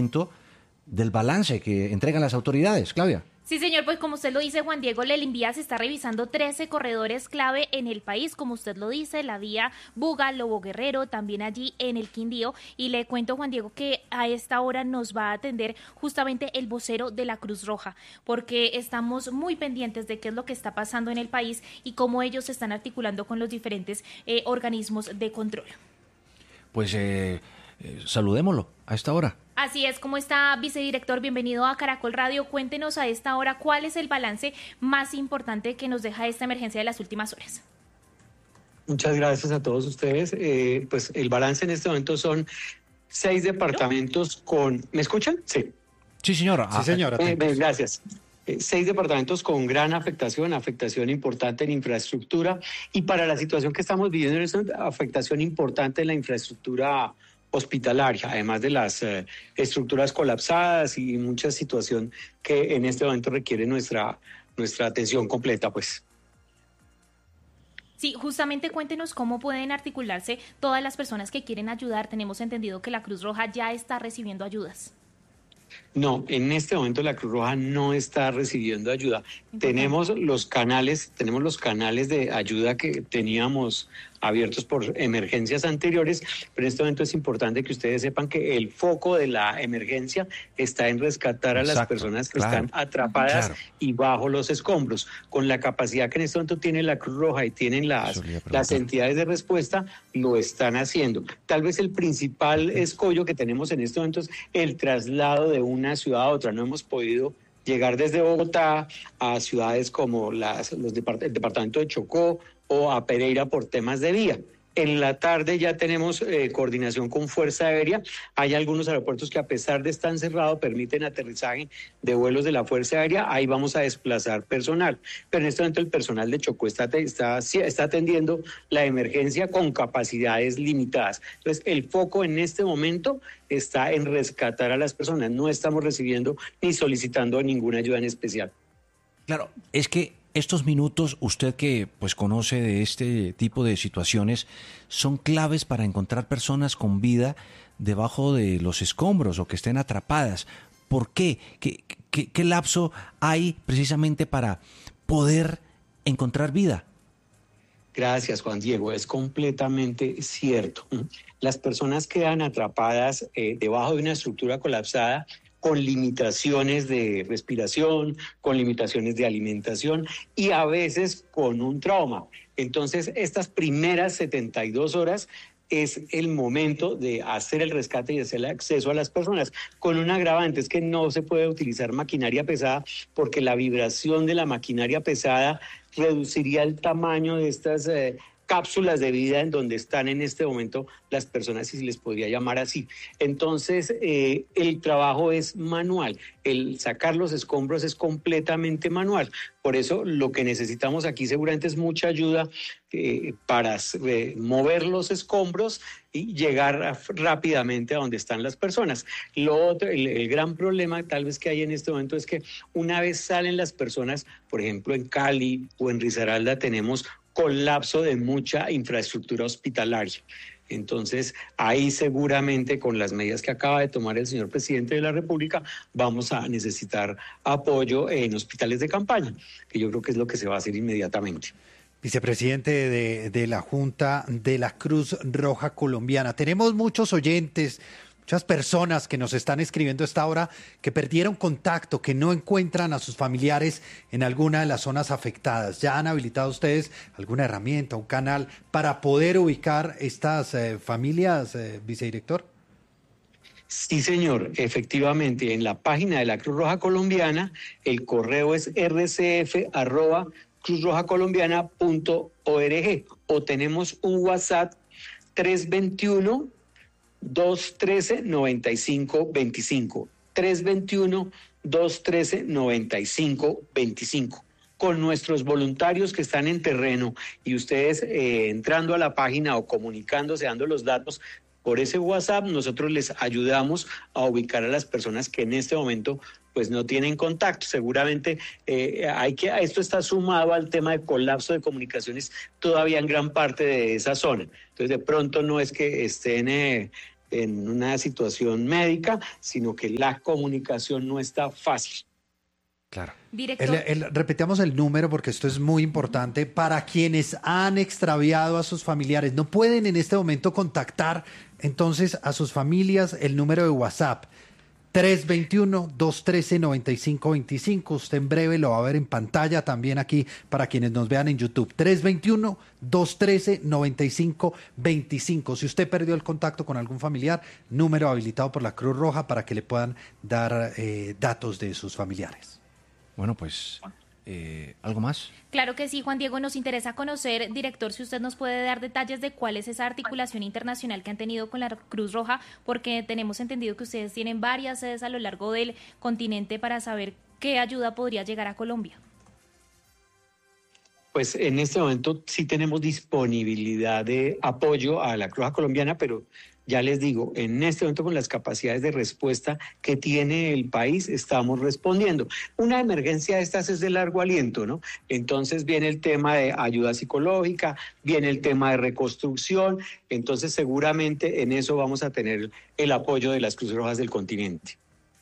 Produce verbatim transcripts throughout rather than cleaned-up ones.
momento del balance que entregan las autoridades, Claudia. Sí, señor, pues como usted lo dice, Juan Diego, el INVIA se está revisando trece corredores clave en el país, como usted lo dice, la vía Buga, Lobo Guerrero, también allí en el Quindío. Y le cuento, Juan Diego, que a esta hora nos va a atender justamente el vocero de la Cruz Roja, porque estamos muy pendientes de qué es lo que está pasando en el país y cómo ellos se están articulando con los diferentes eh, organismos de control. Pues eh, eh, saludémoslo a esta hora. Así es, ¿cómo está, vicedirector? Bienvenido a Caracol Radio. Cuéntenos a esta hora cuál es el balance más importante que nos deja esta emergencia de las últimas horas. Muchas gracias a todos ustedes. Eh, pues el balance en este momento son seis departamentos con... ¿Me escuchan? Sí. Sí, señora. Sí, señora. Eh, eh, gracias. Eh, seis departamentos con gran afectación, afectación importante en infraestructura, y para la situación que estamos viviendo, es una afectación importante en la infraestructura hospitalaria, además de las eh, estructuras colapsadas y mucha situación que en este momento requiere nuestra, nuestra atención completa, pues. Sí, justamente cuéntenos cómo pueden articularse todas las personas que quieren ayudar. Tenemos entendido que la Cruz Roja ya está recibiendo ayudas. No, en este momento la Cruz Roja no está recibiendo ayuda. Importante. Tenemos los canales, tenemos los canales de ayuda que teníamos abiertos por emergencias anteriores, pero en este momento es importante que ustedes sepan que el foco de la emergencia está en rescatar a Exacto, las personas que claro, están atrapadas claro. y bajo los escombros. Con la capacidad que en este momento tiene la Cruz Roja y tienen las, las entidades de respuesta, lo están haciendo. Tal vez el principal escollo que tenemos en este momento es el traslado de una ciudad a otra. No hemos podido llegar desde Bogotá a ciudades como las, los depart- el departamento de Chocó o a Pereira por temas de vía. En la tarde ya tenemos eh, coordinación con Fuerza Aérea. Hay algunos aeropuertos que, a pesar de estar cerrados, permiten aterrizaje de vuelos de la Fuerza Aérea. Ahí vamos a desplazar personal. Pero en este momento el personal de Chocó está, está, está atendiendo la emergencia con capacidades limitadas. Entonces, el foco en este momento está en rescatar a las personas. No estamos recibiendo ni solicitando ninguna ayuda en especial. Claro, es que estos minutos, usted que pues conoce de este tipo de situaciones, son claves para encontrar personas con vida debajo de los escombros o que estén atrapadas. ¿Por qué? ¿Qué, qué, qué lapso hay precisamente para poder encontrar vida? Gracias, Juan Diego. Es completamente cierto. Las personas quedan atrapadas eh, debajo de una estructura colapsada, con limitaciones de respiración, con limitaciones de alimentación y a veces con un trauma. Entonces, estas primeras setenta y dos horas es el momento de hacer el rescate y hacer el acceso a las personas, con un agravante, es que no se puede utilizar maquinaria pesada porque la vibración de la maquinaria pesada reduciría el tamaño de estas eh, cápsulas de vida en donde están en este momento las personas, si se les podría llamar así. Entonces, eh, el trabajo es manual. El sacar los escombros es completamente manual. Por eso, lo que necesitamos aquí seguramente es mucha ayuda eh, para eh, mover los escombros y llegar a, rápidamente a donde están las personas. Lo otro, el, el gran problema tal vez que hay en este momento es que una vez salen las personas, por ejemplo, en Cali o en Risaralda tenemos colapso de mucha infraestructura hospitalaria. Entonces, ahí seguramente con las medidas que acaba de tomar el señor presidente de la República, vamos a necesitar apoyo en hospitales de campaña, que yo creo que es lo que se va a hacer inmediatamente. Vicepresidente de, de la Junta de la Cruz Roja Colombiana, tenemos muchos oyentes, muchas personas que nos están escribiendo a esta hora que perdieron contacto, que no encuentran a sus familiares en alguna de las zonas afectadas. ¿Ya han habilitado ustedes alguna herramienta, un canal para poder ubicar estas eh, familias, eh, vicedirector? Sí, señor, efectivamente, en la página de la Cruz Roja Colombiana, el correo es r c f arroba cruz roja colombiana punto org, o tenemos un WhatsApp tres veintiuno, dos trece, noventa y cinco veinticinco, tres veintiuno, dos trece, noventa y cinco veinticinco. Con nuestros voluntarios que están en terreno y ustedes eh, entrando a la página o comunicándose, dando los datos por ese WhatsApp, nosotros les ayudamos a ubicar a las personas que en este momento pues no tienen contacto. Seguramente eh, hay que, esto está sumado al tema de colapso de comunicaciones todavía en gran parte de esa zona. Entonces de pronto no es que estén eh, en una situación médica, sino que la comunicación no está fácil. Claro. Director. El, el, repetamos el número porque esto es muy importante para quienes han extraviado a sus familiares. No pueden en este momento contactar entonces a sus familias. El número de WhatsApp tres dos uno, dos uno tres, nueve cinco dos cinco. Usted en breve lo va a ver en pantalla también aquí para quienes nos vean en YouTube. tres dos uno, dos uno tres, nueve cinco dos cinco. Si usted perdió el contacto con algún familiar, número habilitado por la Cruz Roja para que le puedan dar eh, datos de sus familiares. Bueno, pues, eh, ¿algo más? Claro que sí, Juan Diego, nos interesa conocer, director, si usted nos puede dar detalles de cuál es esa articulación internacional que han tenido con la Cruz Roja, porque tenemos entendido que ustedes tienen varias sedes a lo largo del continente para saber qué ayuda podría llegar a Colombia. Pues en este momento sí tenemos disponibilidad de apoyo a la Cruz Roja colombiana, pero ya les digo, en este momento con las capacidades de respuesta que tiene el país, estamos respondiendo. Una emergencia de estas es de largo aliento, ¿no? Entonces viene el tema de ayuda psicológica, viene el tema de reconstrucción, entonces seguramente en eso vamos a tener el apoyo de las Cruces Rojas del continente.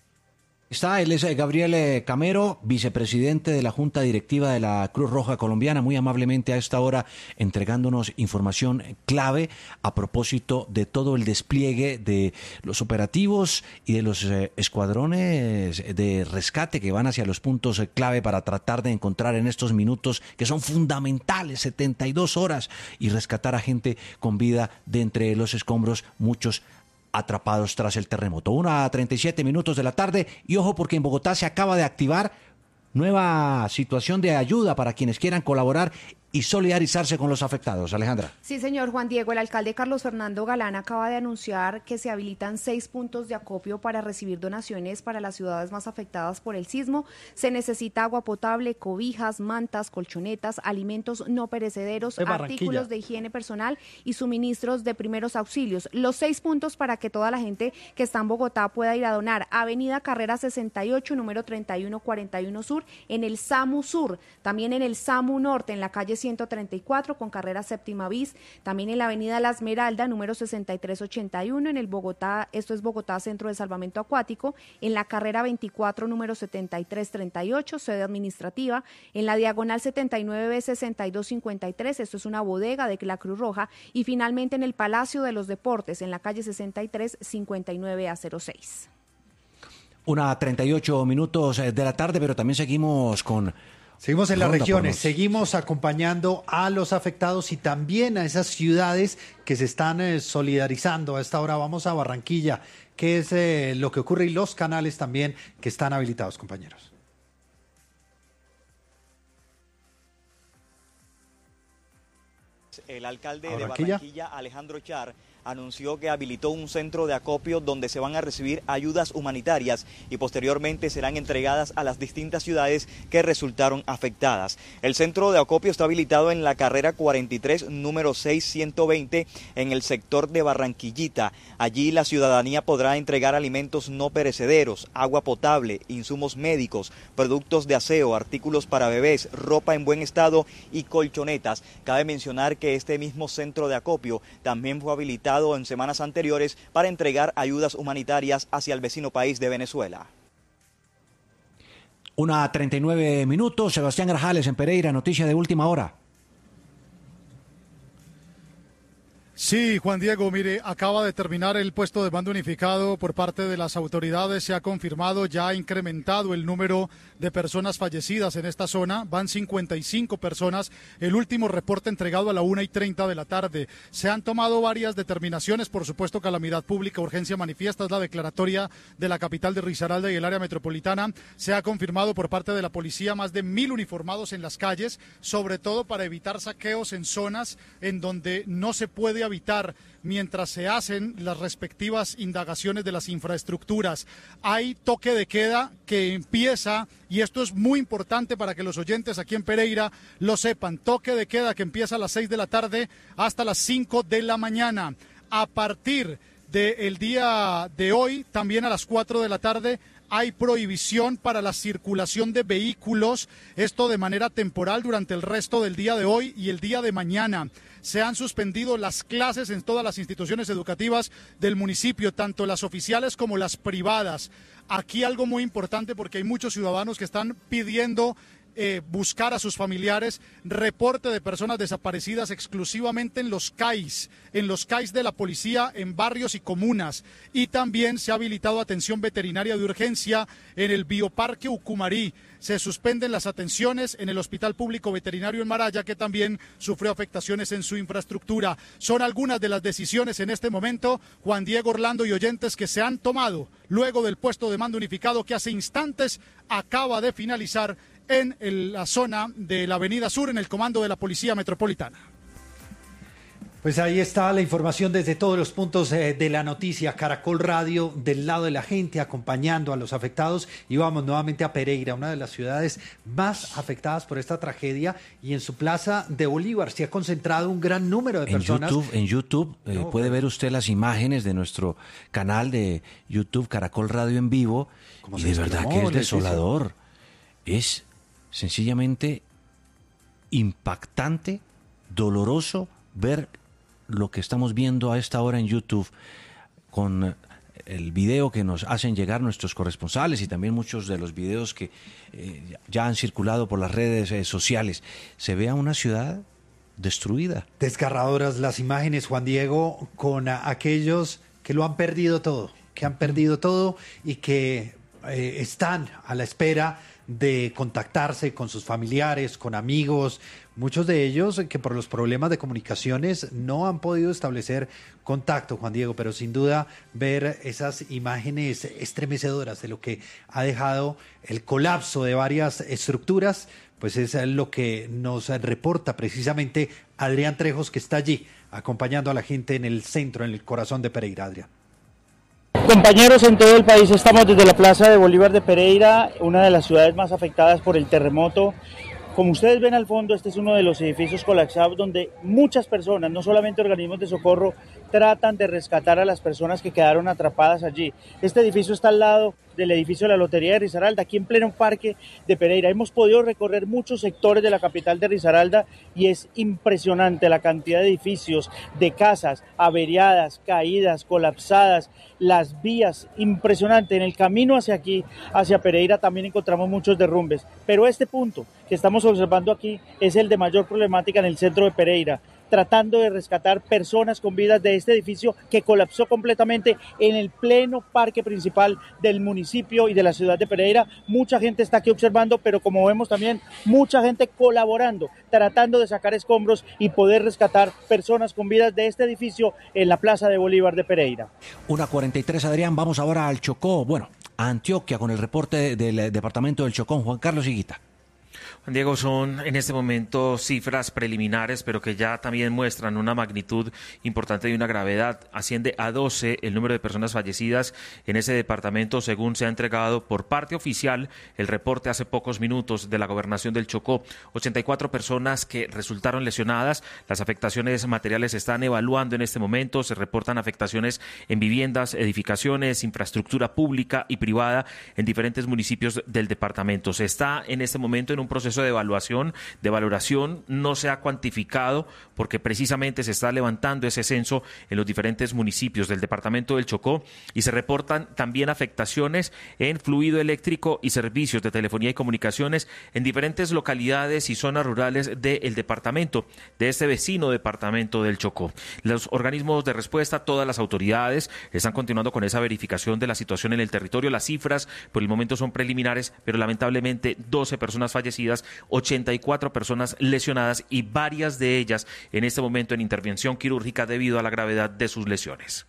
Está, él es Gabriel Camero, vicepresidente de la Junta Directiva de la Cruz Roja Colombiana, muy amablemente a esta hora entregándonos información clave a propósito de todo el despliegue de los operativos y de los eh, escuadrones de rescate que van hacia los puntos eh, clave para tratar de encontrar en estos minutos que son fundamentales, setenta y dos horas, y rescatar a gente con vida de entre los escombros, muchos atrapados tras el terremoto. Una a treinta y siete minutos de la tarde, y ojo porque en Bogotá se acaba de activar nueva situación de ayuda para quienes quieran colaborar y solidarizarse con los afectados. Alejandra. Sí, señor Juan Diego, el alcalde Carlos Fernando Galán acaba de anunciar que se habilitan seis puntos de acopio para recibir donaciones para las ciudades más afectadas por el sismo. Se necesita agua potable, cobijas, mantas, colchonetas, alimentos no perecederos, artículos de higiene personal y suministros de primeros auxilios. Los seis puntos para que toda la gente que está en Bogotá pueda ir a donar: Avenida Carrera sesenta y ocho, número treinta y uno cuarenta y uno Sur, en el SAMU Sur, también en el SAMU Norte, en la calle ciento treinta y cuatro con carrera séptima bis, también en la avenida La Esmeralda, número sesenta y tres ochenta y uno, en el Bogotá, esto es Bogotá Centro de Salvamento Acuático, en la carrera veinticuatro, número setenta y tres treinta y ocho, sede administrativa, en la diagonal setenta y nueve B sesenta y dos cincuenta y tres, esto es una bodega de la Cruz Roja, y finalmente en el Palacio de los Deportes, en la calle sesenta y tres cincuenta y nueve A cero seis. Una a treinta y ocho minutos de la tarde, pero también seguimos con... Seguimos en las regiones, seguimos acompañando a los afectados y también a esas ciudades que se están eh, solidarizando. A esta hora vamos a Barranquilla, que es eh, lo que ocurre, y los canales también que están habilitados, compañeros. El alcalde de Barranquilla, Alejandro Char, anunció que habilitó un centro de acopio donde se van a recibir ayudas humanitarias y posteriormente serán entregadas a las distintas ciudades que resultaron afectadas. El centro de acopio está habilitado en la carrera cuarenta y tres, número seiscientos veinte, en el sector de Barranquillita. Allí la ciudadanía podrá entregar alimentos no perecederos, agua potable, insumos médicos, productos de aseo, artículos para bebés, ropa en buen estado y colchonetas. Cabe mencionar que este mismo centro de acopio también fue habilitado en semanas anteriores para entregar ayudas humanitarias hacia el vecino país de Venezuela. Una a treinta y nueve minutos, Sebastián Grajales en Pereira, noticia de última hora. Sí, Juan Diego, mire, acaba de terminar el puesto de mando unificado por parte de las autoridades. Se ha confirmado, ya ha incrementado el número de personas fallecidas en esta zona. Van cincuenta y cinco personas. El último reporte entregado a la una y treinta de la tarde. Se han tomado varias determinaciones, por supuesto, calamidad pública, urgencia manifiesta, es la declaratoria de la capital de Risaralda y el área metropolitana. Se ha confirmado por parte de la policía más de mil uniformados en las calles, sobre todo para evitar saqueos en zonas en donde no se puede habitar mientras se hacen las respectivas indagaciones de las infraestructuras. Hay toque de queda que empieza, y esto es muy importante para que los oyentes aquí en Pereira lo sepan, toque de queda que empieza a las seis de la tarde hasta las cinco de la mañana. A partir del día de hoy, también a las cuatro de la tarde, hay prohibición para la circulación de vehículos, esto de manera temporal durante el resto del día de hoy y el día de mañana. Se han suspendido las clases en todas las instituciones educativas del municipio, tanto las oficiales como las privadas. Aquí algo muy importante porque hay muchos ciudadanos que están pidiendo Eh, buscar a sus familiares, reporte de personas desaparecidas exclusivamente en los C A Is, en los C A Is de la policía, en barrios y comunas. Y también se ha habilitado atención veterinaria de urgencia en el Bioparque Ucumarí. Se suspenden las atenciones en el Hospital Público Veterinario en Maraya, que también sufrió afectaciones en su infraestructura. Son algunas de las decisiones en este momento, Juan Diego, Orlando y oyentes, que se han tomado luego del puesto de mando unificado que hace instantes acaba de finalizar en el, la zona de la Avenida Sur, en el comando de la Policía Metropolitana. Pues ahí está la información desde todos los puntos eh, de la noticia. Caracol Radio, del lado de la gente, acompañando a los afectados. Y vamos nuevamente a Pereira, una de las ciudades más afectadas por esta tragedia. Y en su plaza de Bolívar se ha concentrado un gran número de en personas. YouTube, en YouTube eh, no, puede pero... ver usted las imágenes de nuestro canal de YouTube, Caracol Radio en vivo. Y de verdad que es desolador. Es sencillamente impactante, doloroso ver lo que estamos viendo a esta hora en YouTube, con el video que nos hacen llegar nuestros corresponsales y también muchos de los videos que eh, ya han circulado por las redes eh, sociales. Se ve a una ciudad destruida. Desgarradoras las imágenes, Juan Diego, con a, aquellos que lo han perdido todo, que han perdido todo y que eh, están a la espera de contactarse con sus familiares, con amigos, muchos de ellos que por los problemas de comunicaciones no han podido establecer contacto, Juan Diego, pero sin duda ver esas imágenes estremecedoras de lo que ha dejado el colapso de varias estructuras, pues es lo que nos reporta precisamente Adrián Trejos, que está allí acompañando a la gente en el centro, en el corazón de Pereira. Adrián. Compañeros, en todo el país estamos desde la Plaza de Bolívar de Pereira, una de las ciudades más afectadas por el terremoto. Como ustedes ven al fondo, este es uno de los edificios colapsados donde muchas personas, no solamente organismos de socorro, tratan de rescatar a las personas que quedaron atrapadas allí. Este edificio está al lado del edificio de la Lotería de Risaralda, aquí en pleno parque de Pereira. Hemos podido recorrer muchos sectores de la capital de Risaralda y es impresionante la cantidad de edificios, de casas averiadas, caídas, colapsadas, las vías, impresionante. En el camino hacia aquí, hacia Pereira, también encontramos muchos derrumbes, pero este punto que estamos observando aquí es el de mayor problemática en el centro de Pereira, tratando de rescatar personas con vidas de este edificio que colapsó completamente en el pleno parque principal del municipio y de la ciudad de Pereira. Mucha gente está aquí observando, pero como vemos también mucha gente colaborando, tratando de sacar escombros y poder rescatar personas con vidas de este edificio en la Plaza de Bolívar de Pereira. una cuarenta y tres, Adrián, vamos ahora al Chocó, bueno, a Antioquia con el reporte del departamento del Chocó, Juan Carlos Higuita. Diego, son en este momento cifras preliminares, pero que ya también muestran una magnitud importante y una gravedad. Asciende a doce el número de personas fallecidas en ese departamento, según se ha entregado por parte oficial el reporte hace pocos minutos de la Gobernación del Chocó. ochenta y cuatro personas que resultaron lesionadas. Las afectaciones materiales se están evaluando en este momento. Se reportan afectaciones en viviendas, edificaciones, infraestructura pública y privada en diferentes municipios del departamento. Se está en este momento en un proceso de evaluación, de valoración, no se ha cuantificado porque precisamente se está levantando ese censo en los diferentes municipios del departamento del Chocó y se reportan también afectaciones en fluido eléctrico y servicios de telefonía y comunicaciones en diferentes localidades y zonas rurales del departamento, de este vecino departamento del Chocó. Los organismos de respuesta, todas las autoridades están continuando con esa verificación de la situación en el territorio. Las cifras por el momento son preliminares, pero lamentablemente doce personas fallecidas, ochenta y cuatro personas lesionadas y varias de ellas en este momento en intervención quirúrgica debido a la gravedad de sus lesiones.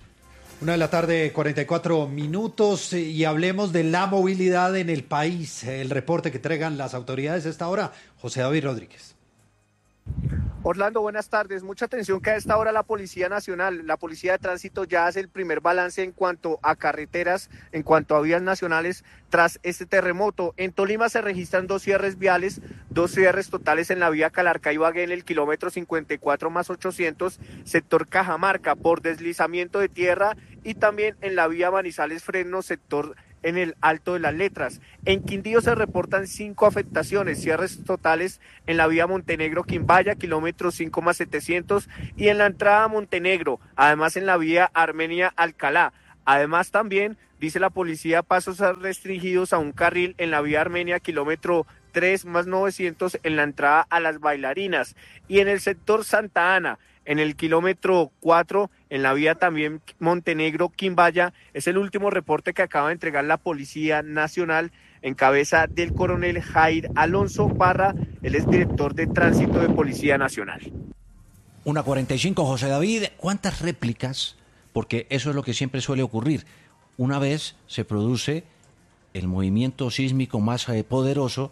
Una de la tarde, cuarenta y cuatro minutos, y hablemos de la movilidad en el país. El reporte que entregan las autoridades a esta hora, José David Rodríguez. Orlando, buenas tardes. Mucha atención que a esta hora la Policía Nacional, la Policía de Tránsito ya hace el primer balance en cuanto a carreteras, en cuanto a vías nacionales tras este terremoto. En Tolima se registran dos cierres viales, dos cierres totales en la vía Calarcá-Ibagué en el kilómetro cincuenta y cuatro más ochocientos, sector Cajamarca, por deslizamiento de tierra, y también en la vía Manizales-Fresno, sector en el Alto de las Letras. En Quindío se reportan cinco afectaciones, cierres totales en la vía Montenegro-Quimbaya, kilómetro cinco más setecientos, y en la entrada a Montenegro, además en la vía Armenia-Alcalá. Además también, dice la policía, pasos restringidos a un carril en la vía Armenia, kilómetro tres más novecientos, en la entrada a Las Bailarinas. Y en el sector Santa Ana, en el kilómetro cuatro, en la vía también Montenegro-Quimbaya, es el último reporte que acaba de entregar la Policía Nacional en cabeza del coronel Jair Alonso Parra, él es director de Tránsito de Policía Nacional. una cuarenta y cinco, José David, ¿cuántas réplicas? Porque eso es lo que siempre suele ocurrir. Una vez se produce el movimiento sísmico más eh, poderoso,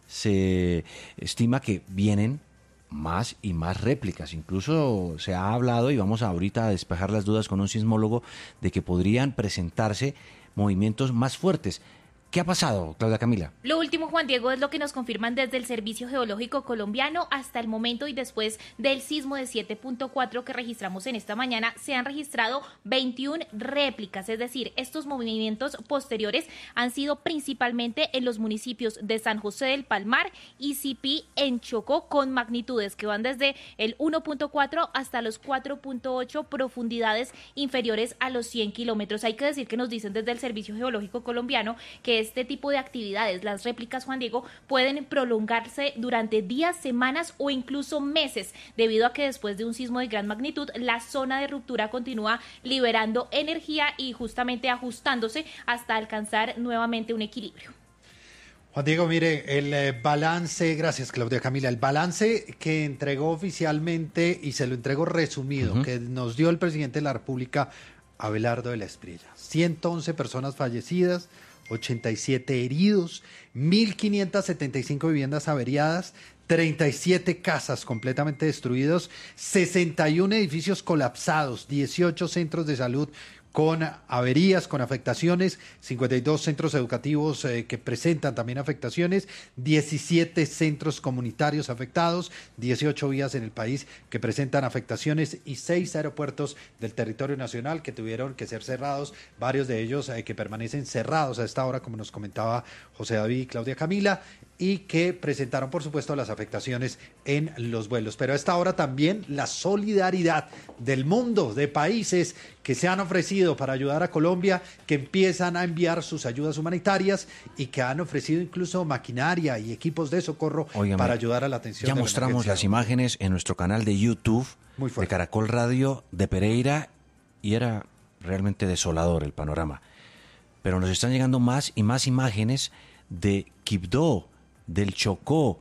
se estima que vienen más y más réplicas. Incluso se ha hablado, y vamos ahorita a despejar las dudas con un sismólogo, de que podrían presentarse movimientos más fuertes. ¿Qué ha pasado, Claudia Camila? Lo último, Juan Diego, es lo que nos confirman desde el Servicio Geológico Colombiano. Hasta el momento y después del sismo de siete punto cuatro que registramos en esta mañana, se han registrado veintiuna réplicas, es decir, estos movimientos posteriores han sido principalmente en los municipios de San José del Palmar y Sipí en Chocó, con magnitudes que van desde el uno punto cuatro hasta los cuatro punto ocho, profundidades inferiores a los cien kilómetros. Hay que decir que nos dicen desde el Servicio Geológico Colombiano que este tipo de actividades, las réplicas, Juan Diego, pueden prolongarse durante días, semanas o incluso meses, debido a que después de un sismo de gran magnitud, la zona de ruptura continúa liberando energía y justamente ajustándose hasta alcanzar nuevamente un equilibrio. Juan Diego, mire, el eh, balance, gracias Claudia Camila, el balance que entregó oficialmente y se lo entregó resumido, uh-huh. que nos dio el presidente de la República, Abelardo de la Espriella. ciento once personas fallecidas, ochenta y siete heridos, mil quinientas setenta y cinco viviendas averiadas, treinta y siete casas completamente destruidos, sesenta y uno edificios colapsados, dieciocho centros de salud con averías, con afectaciones, cincuenta y dos centros educativos eh, que presentan también afectaciones, diecisiete centros comunitarios afectados, dieciocho vías en el país que presentan afectaciones y seis aeropuertos del territorio nacional que tuvieron que ser cerrados, varios de ellos eh, que permanecen cerrados a esta hora, como nos comentaba José David y Claudia Camila, y que presentaron, por supuesto, las afectaciones en los vuelos. Pero a esta hora también la solidaridad del mundo, de países que se han ofrecido para ayudar a Colombia, que empiezan a enviar sus ayudas humanitarias y que han ofrecido incluso maquinaria y equipos de socorro. Óigame, para ayudar a la atención. Ya mostramos las imágenes en nuestro canal de YouTube de Caracol Radio de Pereira y era realmente desolador el panorama. Pero nos están llegando más y más imágenes de Quibdó, del Chocó,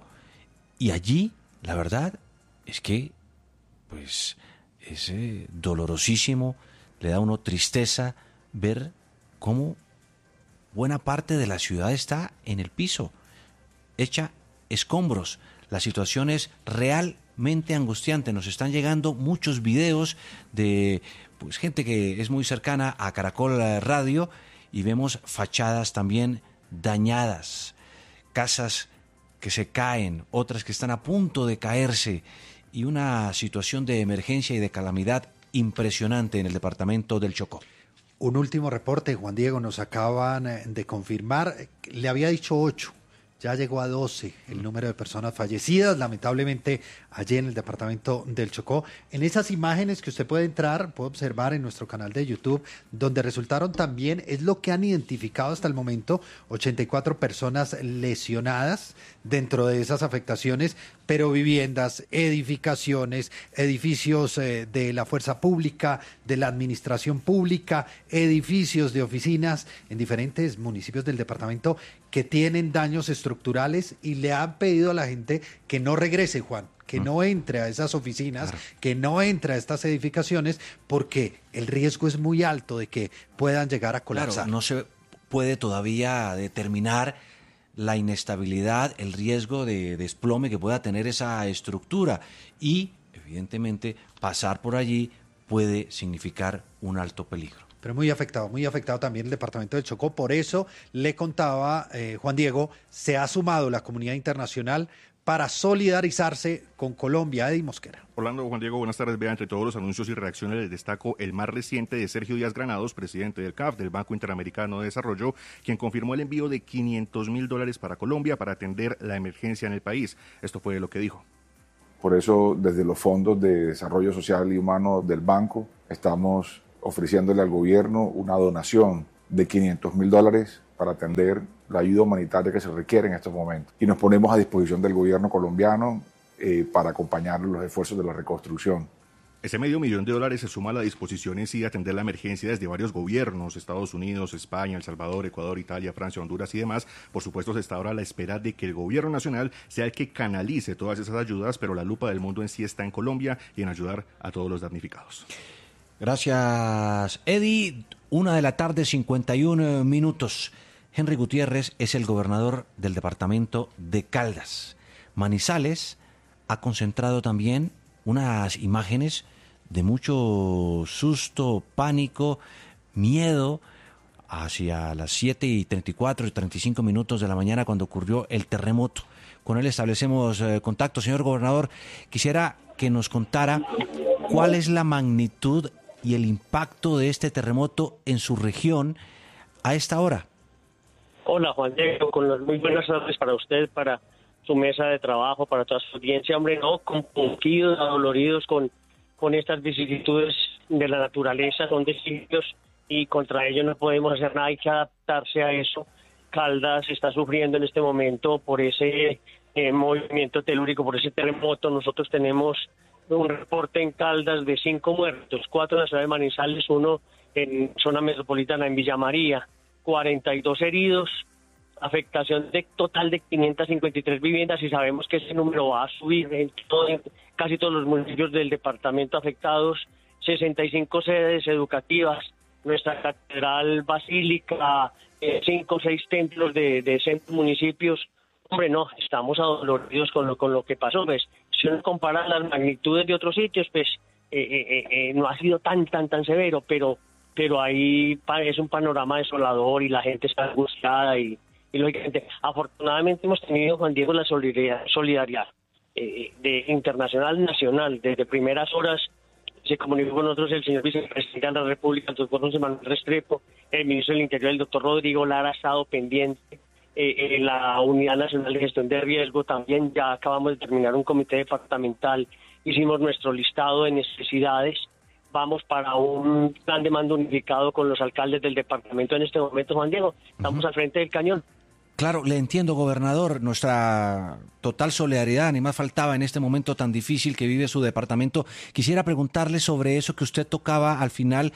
y allí la verdad es que pues es eh, dolorosísimo, le da a uno tristeza ver cómo buena parte de la ciudad está en el piso, hecha escombros. La situación es realmente angustiante. Nos están llegando muchos videos de pues gente que es muy cercana a Caracol Radio y vemos fachadas también dañadas, casas que se caen, otras que están a punto de caerse y una situación de emergencia y de calamidad impresionante en el departamento del Chocó. Un último reporte, Juan Diego, nos acaban de confirmar, le había dicho ocho, ya llegó a doce el número de personas fallecidas, lamentablemente allí en el departamento del Chocó. En esas imágenes que usted puede entrar, puede observar en nuestro canal de YouTube, donde resultaron también, es lo que han identificado hasta el momento, ochenta y cuatro personas lesionadas dentro de esas afectaciones, pero viviendas, edificaciones, edificios eh, de la fuerza pública, de la administración pública, edificios de oficinas en diferentes municipios del departamento que tienen daños estructurales y le han pedido a la gente que no regrese, Juan, que no entre a esas oficinas, claro, que no entre a estas edificaciones, porque el riesgo es muy alto de que puedan llegar a colapsar. Claro, no se puede todavía determinar la inestabilidad, el riesgo de desplome que pueda tener esa estructura y, evidentemente, pasar por allí puede significar un alto peligro. Pero muy afectado, muy afectado también el departamento del Chocó. Por eso le contaba, eh, Juan Diego, se ha sumado la comunidad internacional para solidarizarse con Colombia. Eddie Mosquera. Orlando, Juan Diego, buenas tardes. Vea, entre todos los anuncios y reacciones les destaco el más reciente de Sergio Díaz Granados, presidente del C A F, del Banco Interamericano de Desarrollo, quien confirmó el envío de quinientos mil dólares para Colombia para atender la emergencia en el país. Esto fue lo que dijo. Por eso, desde los fondos de desarrollo social y humano del banco, estamos ofreciéndole al gobierno una donación de quinientos mil dólares para atender la ayuda humanitaria que se requiere en estos momentos. Y nos ponemos a disposición del gobierno colombiano eh, para acompañar los esfuerzos de la reconstrucción. Ese medio millón de dólares se suma a la disposición en sí de atender la emergencia desde varios gobiernos, Estados Unidos, España, El Salvador, Ecuador, Italia, Francia, Honduras y demás. Por supuesto, se está ahora a la espera de que el gobierno nacional sea el que canalice todas esas ayudas, pero la lupa del mundo en sí está en Colombia y en ayudar a todos los damnificados. Gracias, Eddie. Una de la tarde, cincuenta y uno minutos. Henry Gutiérrez es el gobernador del departamento de Caldas. Manizales ha concentrado también unas imágenes de mucho susto, pánico, miedo, hacia las siete y treinta y cuatro y treinta y cinco minutos de la mañana cuando ocurrió el terremoto. Con él establecemos eh, contacto. Señor gobernador, quisiera que nos contara cuál es la magnitud y el impacto de este terremoto en su región a esta hora. Hola, Juan Diego, con las muy buenas tardes para usted, para su mesa de trabajo, para toda su audiencia. Hombre, no, compungidos, adoloridos con, con estas vicisitudes de la naturaleza, son designios y contra ello no podemos hacer nada, hay que adaptarse a eso. Caldas está sufriendo en este momento por ese eh, movimiento telúrico, por ese terremoto. Nosotros tenemos un reporte en Caldas de cinco muertos, cuatro en la ciudad de Manizales, uno en zona metropolitana, en Villa María, cuarenta y dos heridos, afectación de total de quinientas cincuenta y tres viviendas y sabemos que ese número va a subir en, todo, en casi todos los municipios del departamento afectados, sesenta y cinco sedes educativas, nuestra catedral basílica, eh, cinco o seis templos de, de centros municipios. Hombre, no, estamos adoloridos con lo, con lo que pasó. Pues, si uno compara las magnitudes de otros sitios, pues eh, eh, eh, no ha sido tan, tan, tan severo, pero pero ahí es un panorama desolador y la gente está angustiada y, y lógicamente, afortunadamente hemos tenido, Juan Diego, la solidaridad, solidaridad eh, de internacional, nacional. Desde primeras horas se comunicó con nosotros el señor vicepresidente de la República, el doctor José Manuel Restrepo, el ministro del Interior, el doctor Rodrigo Lara, ha estado pendiente. Eh, eh, la Unidad Nacional de Gestión de Riesgo también, ya acabamos de terminar un comité departamental, hicimos nuestro listado de necesidades. Vamos para un plan de mando unificado con los alcaldes del departamento en este momento, Juan Diego. Estamos uh-huh. al frente del cañón. Claro, le entiendo, gobernador, nuestra total solidaridad, ni más faltaba en este momento tan difícil que vive su departamento. Quisiera preguntarle sobre eso que usted tocaba al final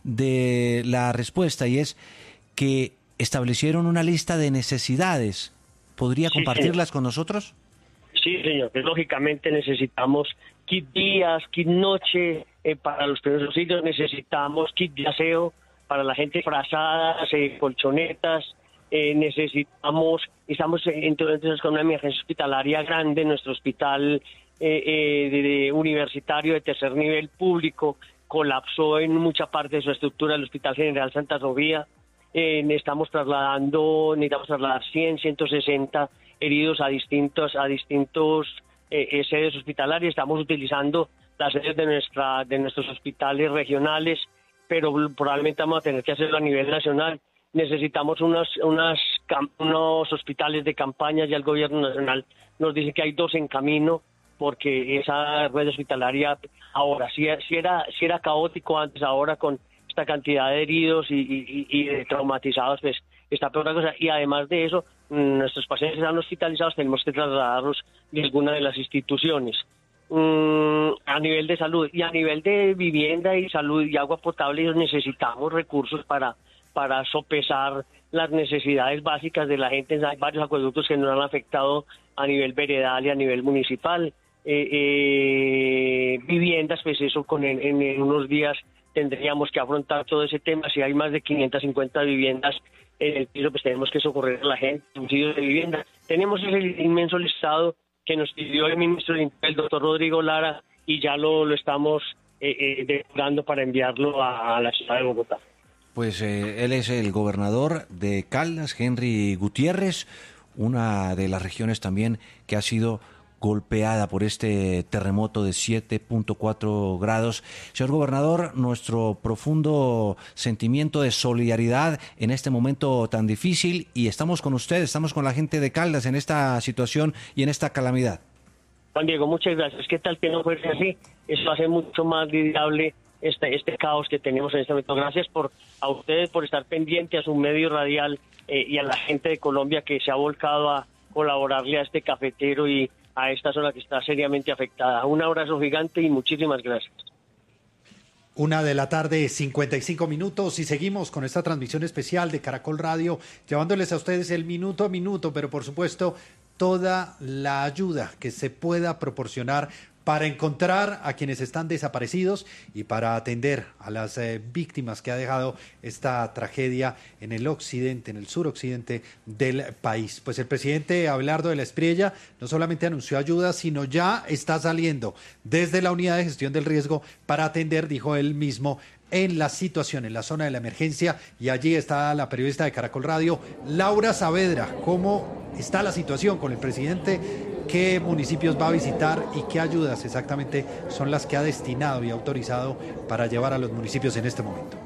de la respuesta, y es que establecieron una lista de necesidades. ¿Podría sí, compartirlas señor. con nosotros? Sí, señor, que lógicamente necesitamos kit días, kit noche, eh, para los primeros auxilios, necesitamos kit de aseo para la gente, frazadas, eh, colchonetas, eh, necesitamos, estamos entonces con una emergencia hospitalaria grande, nuestro hospital eh, eh, de, de universitario de tercer nivel público colapsó en mucha parte de su estructura, el Hospital General Santa Sofía. Eh, estamos trasladando, necesitamos trasladar cien, ciento sesenta heridos a distintos, a distintos eh, sedes hospitalarias. Estamos utilizando las sedes de nuestra, de nuestros hospitales regionales, pero probablemente vamos a tener que hacerlo a nivel nacional. Necesitamos unas, unas, unos hospitales de campaña, ya el gobierno nacional nos dice que hay dos en camino, porque esa red hospitalaria ahora, si, si, era, si era caótico antes, ahora con esta cantidad de heridos y, y, y de traumatizados, pues está peor la cosa. Y además de eso, nuestros pacientes están hospitalizados, tenemos que trasladarlos de alguna de las instituciones. Mm, a nivel de salud y a nivel de vivienda y salud y agua potable, necesitamos recursos para, para sopesar las necesidades básicas de la gente. Hay varios acueductos que nos han afectado a nivel veredal y a nivel municipal. Eh, eh, viviendas, pues eso con en, en unos días tendríamos que afrontar todo ese tema. Si hay más de quinientas cincuenta viviendas en el piso, pues tenemos que socorrer a la gente, subsidios de vivienda. Tenemos ese inmenso listado que nos pidió el ministro del Interior, el doctor Rodrigo Lara, y ya lo, lo estamos eh, eh, depurando para enviarlo a, a la ciudad de Bogotá. Pues eh, él es el gobernador de Caldas, Henry Gutiérrez, una de las regiones también que ha sido golpeada por este terremoto de siete punto cuatro grados. Señor gobernador, nuestro profundo sentimiento de solidaridad en este momento tan difícil, y estamos con usted, estamos con la gente de Caldas en esta situación y en esta calamidad. Juan Diego, muchas gracias. ¿Qué tal que no fuese así? Eso hace mucho más lidiable este, este caos que tenemos en este momento. Gracias por a ustedes por estar pendiente a su medio radial eh, y a la gente de Colombia que se ha volcado a colaborarle a este cafetero y a esta zona que está seriamente afectada. Un abrazo gigante y muchísimas gracias. Una de la tarde, cincuenta y cinco minutos, y seguimos con esta transmisión especial de Caracol Radio, llevándoles a ustedes el minuto a minuto, pero por supuesto toda la ayuda que se pueda proporcionar para encontrar a quienes están desaparecidos y para atender a las eh, víctimas que ha dejado esta tragedia en el occidente, en el suroccidente del país. Pues el presidente Abelardo de la Espriella no solamente anunció ayuda, sino ya está saliendo desde la unidad de gestión del riesgo para atender, dijo él mismo, en la situación, en la zona de la emergencia, y allí está la periodista de Caracol Radio, Laura Saavedra. ¿Cómo está la situación con el presidente? ¿Qué municipios va a visitar y qué ayudas exactamente son las que ha destinado y autorizado para llevar a los municipios en este momento?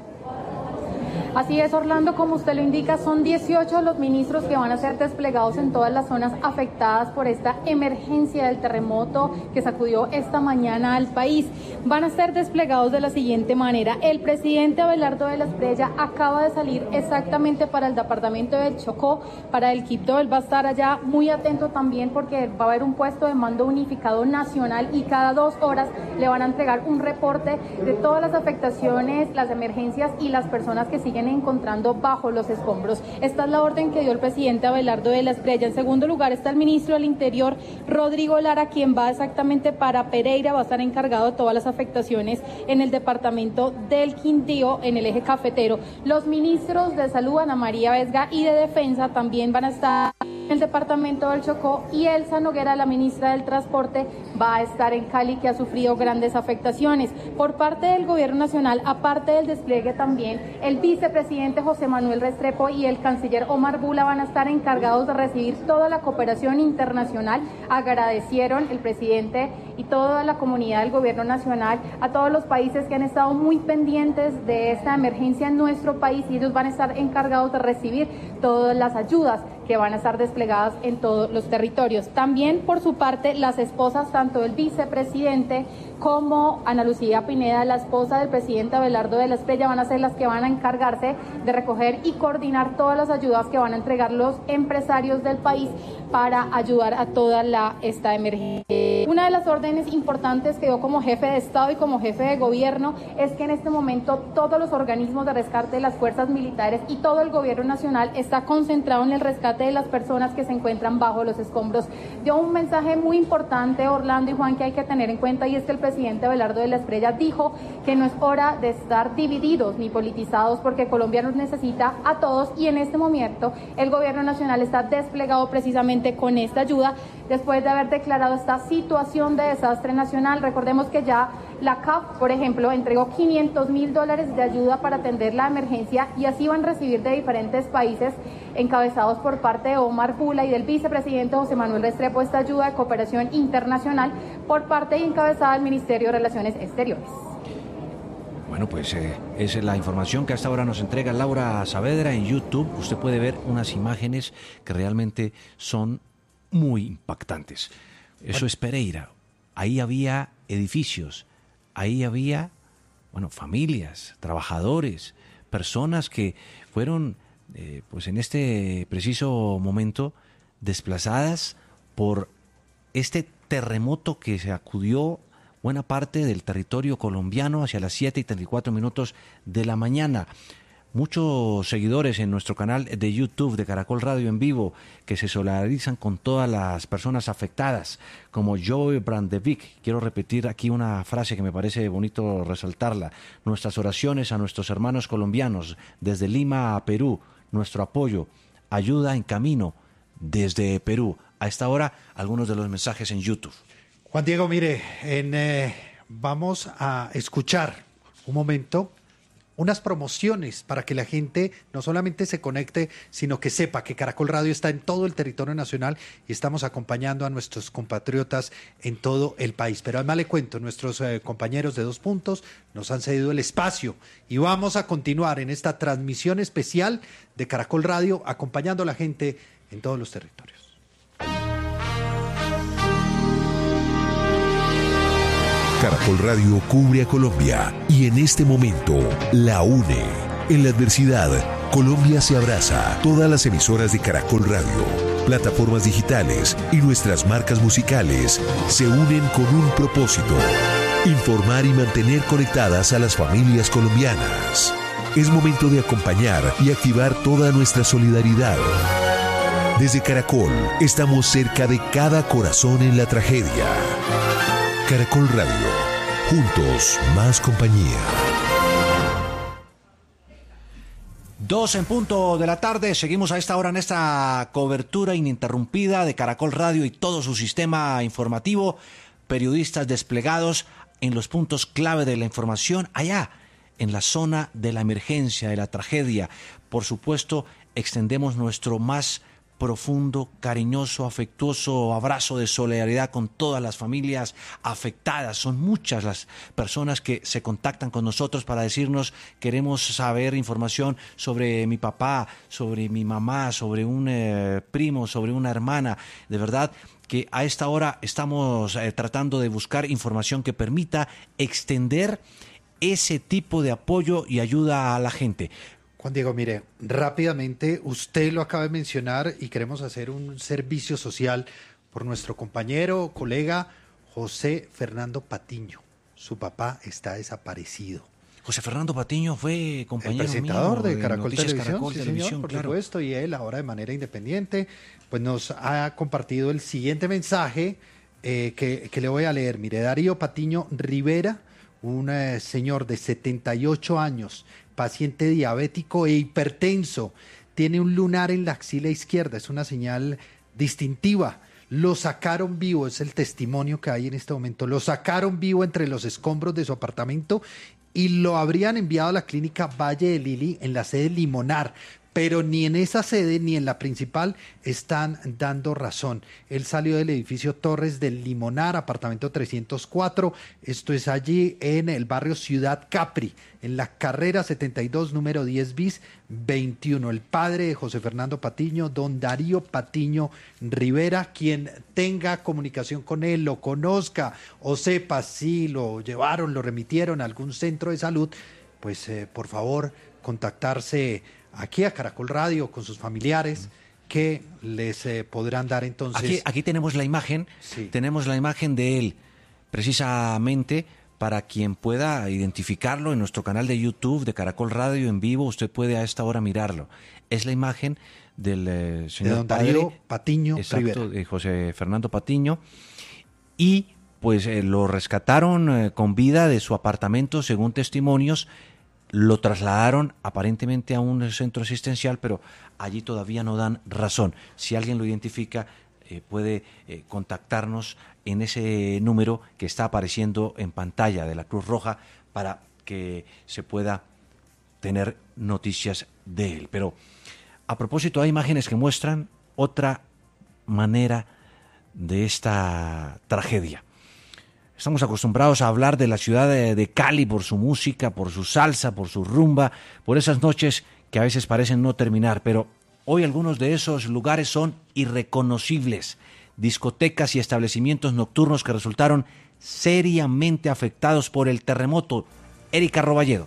Así es, Orlando, como usted lo indica, son dieciocho los ministros que van a ser desplegados en todas las zonas afectadas por esta emergencia del terremoto que sacudió esta mañana al país. Van a ser desplegados de la siguiente manera. El presidente Abelardo de la Espriella acaba de salir exactamente para el departamento del Chocó, para el Quibdó. Él va a estar allá muy atento también porque va a haber un puesto de mando unificado nacional y cada dos horas le van a entregar un reporte de todas las afectaciones, las emergencias y las personas que siguen encontrando bajo los escombros. Esta es la orden que dio el presidente Abelardo de la Espriella. En segundo lugar está el ministro del Interior, Rodrigo Lara, quien va exactamente para Pereira, va a estar encargado de todas las afectaciones en el departamento del Quindío, en el eje cafetero. Los ministros de Salud, Ana María Vesga, y de Defensa también van a estar en el departamento del Chocó, y Elsa Noguera, la ministra del Transporte, va a estar en Cali, que ha sufrido grandes afectaciones. Por parte del gobierno nacional, aparte del despliegue también, el vicepresidente José Manuel Restrepo y el canciller Omar Bula van a estar encargados de recibir toda la cooperación internacional. Agradecieron el presidente y toda la comunidad del gobierno nacional a todos los países que han estado muy pendientes de esta emergencia en nuestro país, y ellos van a estar encargados de recibir todas las ayudas que van a estar desplegadas en todos los territorios. También, por su parte, las esposas, tanto del vicepresidente como Ana Lucía Pineda, la esposa del presidente Abelardo de la Espriella, van a ser las que van a encargarse de recoger y coordinar todas las ayudas que van a entregar los empresarios del país para ayudar a toda la, esta emergencia. Una de las órdenes importantes que dio como jefe de Estado y como jefe de gobierno es que en este momento todos los organismos de rescate de las fuerzas militares y todo el gobierno nacional está concentrado en el rescate de las personas que se encuentran bajo los escombros. Dio un mensaje muy importante, Orlando y Juan, que hay que tener en cuenta, y es que el presidente Abelardo de la Espriella dijo que no es hora de estar divididos ni politizados, porque Colombia nos necesita a todos, y en este momento el gobierno nacional está desplegado precisamente con esta ayuda después de haber declarado esta situación de desastre nacional. Recordemos que ya la C A F, por ejemplo, entregó quinientos mil dólares de ayuda para atender la emergencia, y así van a recibir de diferentes países, encabezados por parte de Omar Bula y del vicepresidente José Manuel Restrepo, esta ayuda de cooperación internacional por parte y encabezada del Ministerio de Relaciones Exteriores. Bueno, pues eh, esa es la información que hasta ahora nos entrega Laura Saavedra en YouTube. Usted puede ver unas imágenes que realmente son muy impactantes. Eso es Pereira. Ahí había edificios, ahí había, bueno, familias, trabajadores, personas que fueron, eh, pues en este preciso momento, desplazadas por este terremoto que se sacudió buena parte del territorio colombiano hacia las siete y treinta y cuatro minutos de la mañana. Muchos seguidores en nuestro canal de YouTube de Caracol Radio en vivo que se solidarizan con todas las personas afectadas, como Joey Brandevik. Quiero repetir aquí una frase que me parece bonito resaltarla. Nuestras oraciones a nuestros hermanos colombianos desde Lima a Perú, nuestro apoyo. Ayuda en camino desde Perú. A esta hora, algunos de los mensajes en YouTube. Juan Diego, mire, en, eh, vamos a escuchar un momento unas promociones para que la gente no solamente se conecte, sino que sepa que Caracol Radio está en todo el territorio nacional y estamos acompañando a nuestros compatriotas en todo el país. Pero además le cuento, nuestros eh, compañeros de Dos Puntos nos han cedido el espacio y vamos a continuar en esta transmisión especial de Caracol Radio acompañando a la gente en todos los territorios. Caracol Radio cubre a Colombia y en este momento la une. En la adversidad, Colombia se abraza. Todas las emisoras de Caracol Radio, plataformas digitales y nuestras marcas musicales se unen con un propósito: informar y mantener conectadas a las familias colombianas. Es momento de acompañar y activar toda nuestra solidaridad. Desde Caracol, estamos cerca de cada corazón en la tragedia. Caracol Radio, juntos más compañía. Dos en punto de la tarde, seguimos a esta hora en esta cobertura ininterrumpida de Caracol Radio y todo su sistema informativo, periodistas desplegados en los puntos clave de la información, allá en la zona de la emergencia, de la tragedia. Por supuesto, extendemos nuestro más profundo, cariñoso, afectuoso abrazo de solidaridad con todas las familias afectadas. Son muchas las personas que se contactan con nosotros para decirnos: queremos saber información sobre mi papá, sobre mi mamá, sobre un eh, primo, sobre una hermana. De verdad que a esta hora estamos eh, tratando de buscar información que permita extender ese tipo de apoyo y ayuda a la gente. Juan Diego, mire, rápidamente, usted lo acaba de mencionar y queremos hacer un servicio social por nuestro compañero, colega José Fernando Patiño. Su papá está desaparecido. José Fernando Patiño fue compañero el presentador mío de Caracol Noticias Televisión, Caracol sí, Televisión, señor, por claro. supuesto, y él ahora de manera independiente, pues nos ha compartido el siguiente mensaje eh, que, que le voy a leer. Mire, Darío Patiño Rivera, un eh, señor de setenta y ocho años, paciente diabético e hipertenso, tiene un lunar en la axila izquierda, es una señal distintiva. Lo sacaron vivo, es el testimonio que hay en este momento, lo sacaron vivo entre los escombros de su apartamento y lo habrían enviado a la clínica Valle de Lili en la sede Limonar, pero ni en esa sede ni en la principal están dando razón. Él salió del edificio Torres del Limonar, apartamento trescientos cuatro, esto es allí en el barrio Ciudad Capri, en la carrera setenta y dos, número diez bis veintiuno. El padre de José Fernando Patiño, don Darío Patiño Rivera, quien tenga comunicación con él, lo conozca o sepa si lo llevaron, lo remitieron a algún centro de salud, pues eh, por favor contactarse aquí a Caracol Radio con sus familiares que les eh, podrán dar entonces. Aquí, aquí tenemos la imagen, sí. tenemos la imagen de él, precisamente para quien pueda identificarlo en nuestro canal de YouTube de Caracol Radio en vivo, usted puede a esta hora mirarlo. Es la imagen del eh, señor de don Darío padre, Patiño exacto, Rivera. de José Fernando Patiño, y pues eh, lo rescataron eh, con vida de su apartamento, según testimonios. Lo trasladaron aparentemente a un centro asistencial, pero allí todavía no dan razón. Si alguien lo identifica, eh, puede eh, contactarnos en ese número que está apareciendo en pantalla de la Cruz Roja para que se pueda tener noticias de él. Pero a propósito, hay imágenes que muestran otra manera de esta tragedia. Estamos acostumbrados a hablar de la ciudad de, de Cali por su música, por su salsa, por su rumba, por esas noches que a veces parecen no terminar, pero hoy algunos de esos lugares son irreconocibles. Discotecas y establecimientos nocturnos que resultaron seriamente afectados por el terremoto. Erika Roballedo.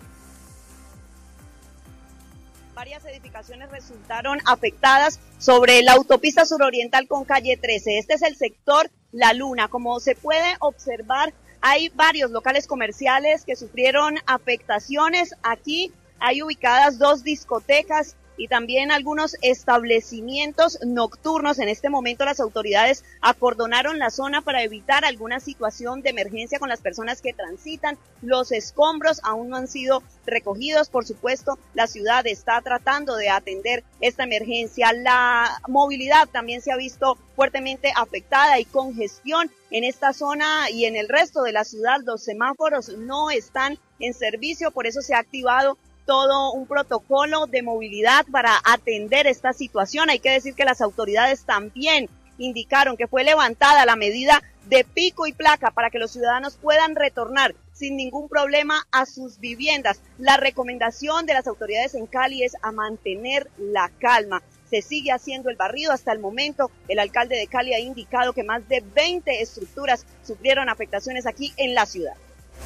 Varias edificaciones resultaron afectadas sobre la autopista suroriental con calle trece. Este es el sector La Luna. Como se puede observar, hay varios locales comerciales que sufrieron afectaciones. Aquí hay ubicadas dos discotecas y también algunos establecimientos nocturnos. En este momento las autoridades acordonaron la zona para evitar alguna situación de emergencia con las personas que transitan. Los escombros aún no han sido recogidos. Por supuesto, la ciudad está tratando de atender esta emergencia. La movilidad también se ha visto fuertemente afectada y congestión en esta zona y en el resto de la ciudad. Los semáforos no están en servicio, por eso se ha activado todo un protocolo de movilidad para atender esta situación. Hay que decir que las autoridades también indicaron que fue levantada la medida de pico y placa para que los ciudadanos puedan retornar sin ningún problema a sus viviendas. La recomendación de las autoridades en Cali es a mantener la calma. Se sigue haciendo el barrido. Hasta el momento, el alcalde de Cali ha indicado que más de veinte estructuras sufrieron afectaciones aquí en la ciudad.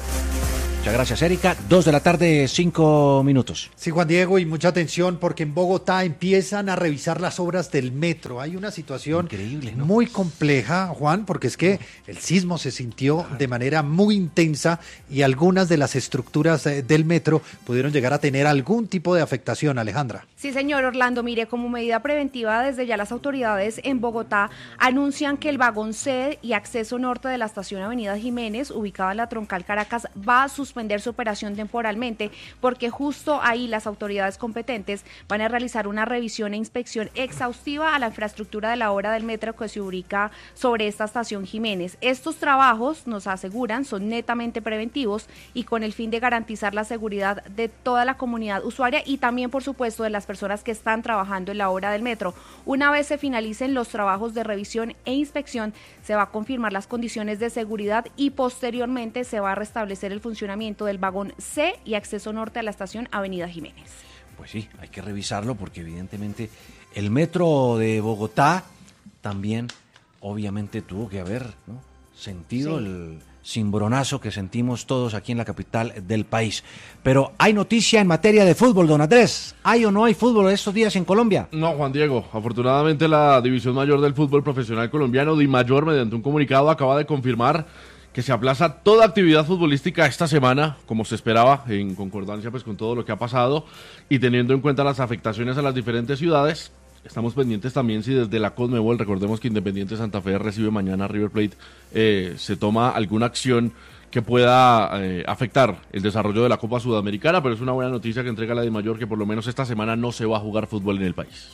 Muchas gracias, Erika. Dos de la tarde, cinco minutos. Sí, Juan Diego, y mucha atención porque en Bogotá empiezan a revisar las obras del metro. Hay una situación increíble, ¿no? Muy compleja, Juan, porque es que el sismo se sintió de manera muy intensa y algunas de las estructuras del metro pudieron llegar a tener algún tipo de afectación, Alejandra. Sí, señor Orlando, mire, como medida preventiva, desde ya las autoridades en Bogotá anuncian que el vagón C y acceso norte de la estación Avenida Jiménez, ubicada en la Troncal Caracas, va a suspender su operación temporalmente, porque justo ahí las autoridades competentes van a realizar una revisión e inspección exhaustiva a la infraestructura de la obra del metro que se ubica sobre esta estación Jiménez. Estos trabajos, nos aseguran, son netamente preventivos y con el fin de garantizar la seguridad de toda la comunidad usuaria y también, por supuesto, de las personas que están trabajando en la obra del metro. Una vez se finalicen los trabajos de revisión e inspección, se va a confirmar las condiciones de seguridad y posteriormente se va a restablecer el funcionamiento del vagón C y acceso norte a la estación Avenida Jiménez. Pues sí, hay que revisarlo porque evidentemente el metro de Bogotá también obviamente tuvo que haber, ¿no?, sentido sí. el cimbronazo que sentimos todos aquí en la capital del país. Pero hay noticia en materia de fútbol, don Andrés. ¿Hay o no hay fútbol estos días en Colombia? No, Juan Diego. Afortunadamente la División Mayor del Fútbol Profesional Colombiano, DIMAYOR, mediante un comunicado acaba de confirmar que se aplaza toda actividad futbolística esta semana, como se esperaba, en concordancia pues con todo lo que ha pasado y teniendo en cuenta las afectaciones a las diferentes ciudades. Estamos pendientes también si desde la Conmebol, recordemos que Independiente Santa Fe recibe mañana a River Plate, eh, se toma alguna acción que pueda eh, afectar el desarrollo de la Copa Sudamericana, pero es una buena noticia que entrega la DIMAYOR que por lo menos esta semana no se va a jugar fútbol en el país.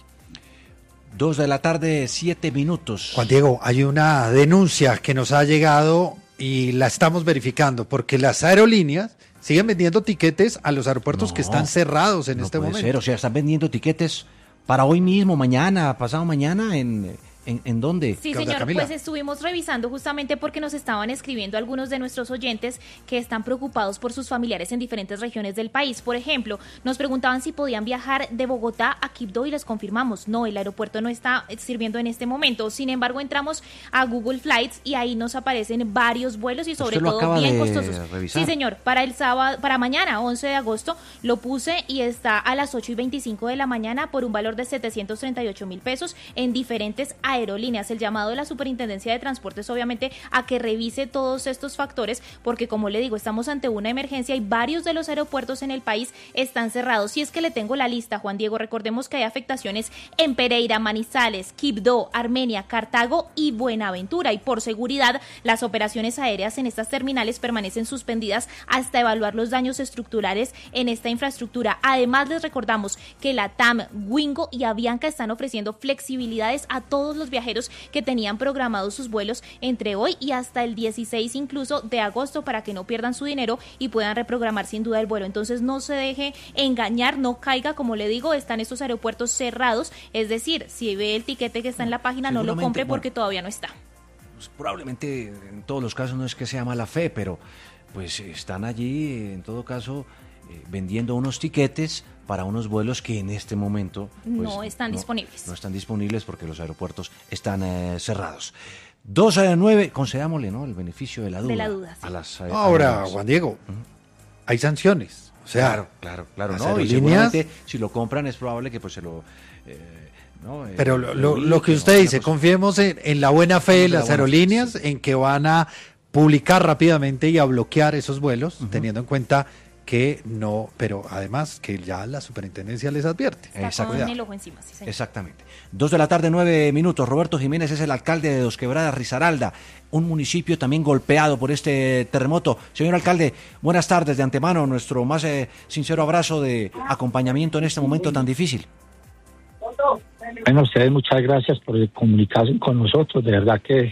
Dos de la tarde, siete minutos. Juan Diego, hay una denuncia que nos ha llegado y la estamos verificando, porque las aerolíneas siguen vendiendo tiquetes a los aeropuertos no, que están cerrados en no este puede momento. Ser, o sea, están vendiendo tiquetes para hoy mismo, mañana, pasado mañana, ¿en, en, en dónde? Sí, señor, Camila. Pues estuvimos revisando justamente porque nos estaban escribiendo algunos de nuestros oyentes que están preocupados por sus familiares en diferentes regiones del país. Por ejemplo, nos preguntaban si podían viajar de Bogotá a Quibdó y les confirmamos, no, el aeropuerto no está sirviendo en este momento. Sin embargo, entramos a Google Flights y ahí nos aparecen varios vuelos y sobre todo bien costosos. Revisar. Sí, señor, para el sábado, para mañana, once de agosto, lo puse y está a las ocho y veinticinco de la mañana por un valor de setecientos treinta y ocho mil pesos en diferentes aerolíneas. El llamado de la Superintendencia de Transportes obviamente a que revise todos estos factores porque, como le digo, estamos ante una emergencia y varios de los aeropuertos en el país están cerrados. Si es que le tengo la lista, Juan Diego, recordemos que hay afectaciones en Pereira, Manizales, Quibdó, Armenia, Cartago y Buenaventura, y por seguridad las operaciones aéreas en estas terminales permanecen suspendidas hasta evaluar los daños estructurales en esta infraestructura. Además, les recordamos que la T A M, Wingo y Avianca están ofreciendo flexibilidades a todos los viajeros que tenían programados sus vuelos entre hoy y hasta el dieciséis incluso de agosto para que no pierdan su dinero y puedan reprogramar sin duda el vuelo. Entonces no se deje engañar, no caiga, como le digo, están estos aeropuertos cerrados, es decir, si ve el tiquete que está en la página no lo compre porque bueno, todavía no está. Pues probablemente en todos los casos no es que sea mala fe, pero pues están allí en todo caso eh, vendiendo unos tiquetes para unos vuelos que en este momento pues, no están no, disponibles. No están disponibles porque los aeropuertos están eh, cerrados. dos a nueve, concedámosle, ¿no?, el beneficio de la duda. De la duda, sí. A las, a Ahora, a Juan Diego, uh-huh. hay sanciones. O sea, claro, claro, claro. ¿no? Y seguramente si lo compran es probable que pues se lo... Eh, no, eh, Pero lo, lo, lo que usted dice, cosa... confiemos en, en la buena fe de las aerolíneas, fe, sí. en que van a publicar rápidamente y a bloquear esos vuelos, uh-huh. teniendo en cuenta que no, pero además que ya la superintendencia les advierte. Está con el ojo encima, sí, señor. Exactamente. Dos de la tarde, nueve minutos. Roberto Jiménez es el alcalde de Dos Quebradas, Risaralda, un municipio también golpeado por este terremoto. Señor alcalde, buenas tardes de antemano, nuestro más eh, sincero abrazo de acompañamiento en este momento tan difícil. Bueno, ustedes muchas gracias por comunicarse con nosotros, de verdad que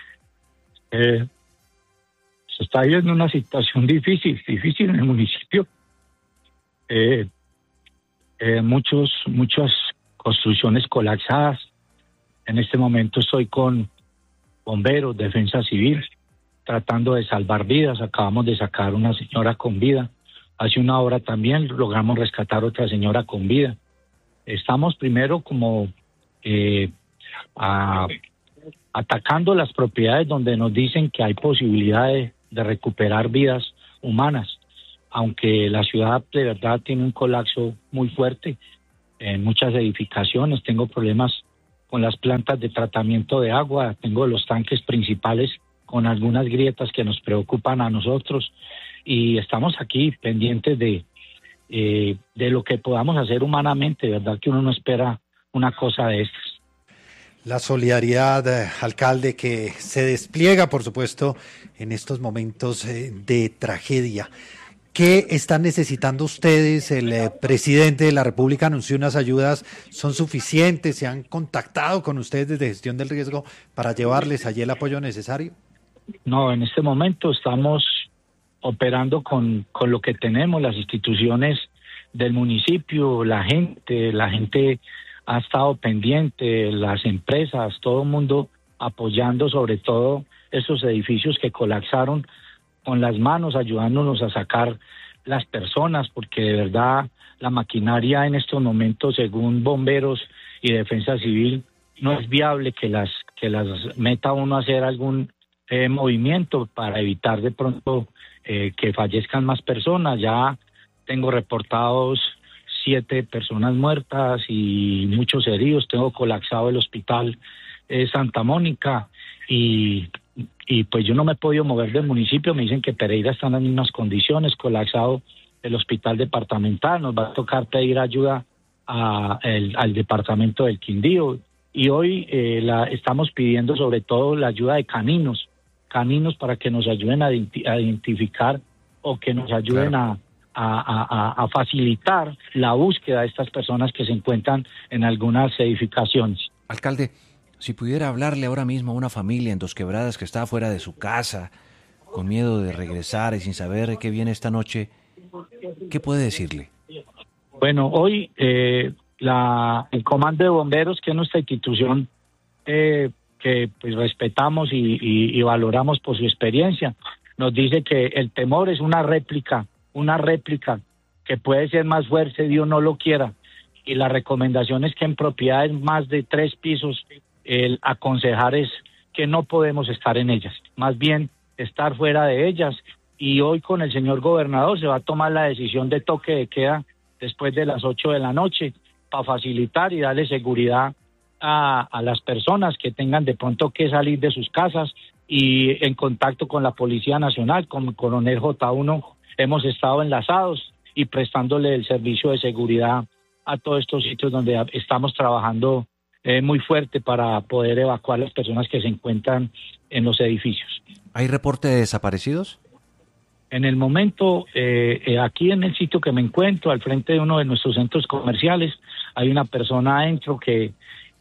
eh, se está viviendo una situación difícil, difícil en el municipio. Eh, eh, muchos, muchas construcciones colapsadas. En este momento estoy con bomberos, defensa civil, tratando de salvar vidas. Acabamos de sacar una señora con vida. Hace una hora también logramos rescatar otra señora con vida. Estamos primero como eh, a, atacando las propiedades donde nos dicen que hay posibilidad de, de recuperar vidas humanas, aunque la ciudad de verdad tiene un colapso muy fuerte en muchas edificaciones. Tengo problemas con las plantas de tratamiento de agua, tengo los tanques principales con algunas grietas que nos preocupan a nosotros y estamos aquí pendientes de Eh, de lo que podamos hacer humanamente, verdad que uno no espera una cosa de estas. La solidaridad, eh, alcalde, que se despliega, por supuesto, en estos momentos eh, de tragedia. ¿Qué están necesitando ustedes? El eh, presidente de la República anunció unas ayudas, ¿son suficientes? ¿Se han contactado con ustedes desde Gestión del Riesgo para llevarles allí el apoyo necesario? No, en este momento estamos operando con, con lo que tenemos, las instituciones del municipio, la gente, la gente ha estado pendiente, las empresas, todo el mundo apoyando sobre todo esos edificios que colapsaron con las manos, ayudándonos a sacar las personas, porque de verdad la maquinaria en estos momentos, según bomberos y defensa civil, no es viable que las, que las meta uno a hacer algún eh, movimiento para evitar de pronto Eh, que fallezcan más personas. Ya tengo reportados siete personas muertas y muchos heridos. Tengo colapsado el hospital eh, Santa Mónica y, y pues yo no me he podido mover del municipio. Me dicen que Pereira está en las mismas condiciones, colapsado el hospital departamental. Nos va a tocar pedir ayuda a, el, al departamento del Quindío y hoy eh, la, estamos pidiendo sobre todo la ayuda de caninos caninos para que nos ayuden a, a identificar o que nos ayuden claro. a, a, a, a facilitar la búsqueda de estas personas que se encuentran en algunas edificaciones. Alcalde, si pudiera hablarle ahora mismo a una familia en Dos Quebradas que está fuera de su casa, con miedo de regresar y sin saber qué viene esta noche, ¿qué puede decirle? Bueno, hoy eh, la, el Comando de Bomberos, que es nuestra institución, eh, que pues respetamos y, y, y valoramos por su experiencia, nos dice que el temor es una réplica, una réplica que puede ser más fuerte, Dios no lo quiera, y la recomendación es que en propiedades más de tres pisos, el aconsejar es que no podemos estar en ellas, más bien estar fuera de ellas, y hoy con el señor gobernador se va a tomar la decisión de toque de queda después de las ocho de la noche, para facilitar y darle seguridad A, a las personas que tengan de pronto que salir de sus casas, y en contacto con la Policía Nacional, con el coronel J uno, hemos estado enlazados y prestándole el servicio de seguridad a todos estos sitios donde estamos trabajando eh, muy fuerte para poder evacuar las personas que se encuentran en los edificios. ¿Hay reporte de desaparecidos? En el momento, eh, eh, aquí en el sitio que me encuentro, al frente de uno de nuestros centros comerciales, hay una persona adentro que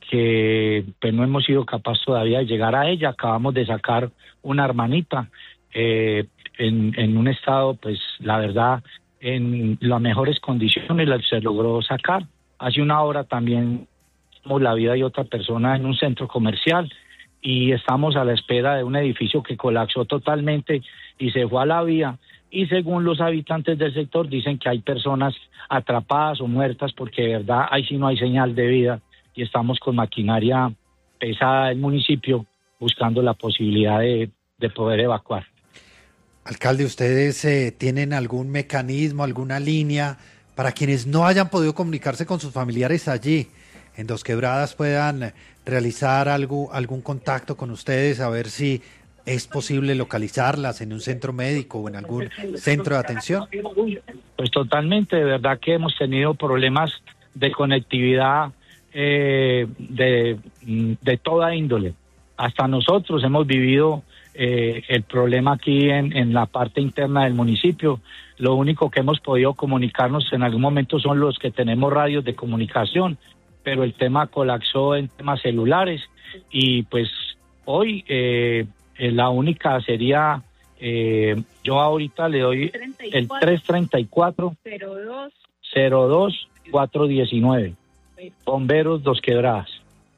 que pues no hemos sido capaces todavía de llegar a ella. Acabamos de sacar una hermanita eh, en, en un estado, pues la verdad, en las mejores condiciones, la, se logró sacar. Hace una hora también tomamos la vida de otra persona en un centro comercial y estamos a la espera de un edificio que colapsó totalmente y se fue a la vía. Y según los habitantes del sector dicen que hay personas atrapadas o muertas porque de verdad ahí sí no hay señal de vida. Y estamos con maquinaria pesada del municipio buscando la posibilidad de, de poder evacuar. Alcalde, ¿ustedes eh, tienen algún mecanismo, alguna línea para quienes no hayan podido comunicarse con sus familiares allí, en Dos Quebradas, puedan realizar algo, algún contacto con ustedes, a ver si ¿Es posible localizarlas en un centro médico o en algún centro de atención? Pues totalmente, de verdad que hemos tenido problemas de conectividad eh, de, de toda índole. Hasta nosotros hemos vivido eh, el problema aquí en, en la parte interna del municipio. Lo único que hemos podido comunicarnos en algún momento son los que tenemos radios de comunicación, pero el tema colapsó en temas celulares y pues hoy eh, la única sería, eh, yo ahorita le doy el tres treinta y cuatro, cero dos, cuatro diecinueve, Bomberos Dos Quebradas.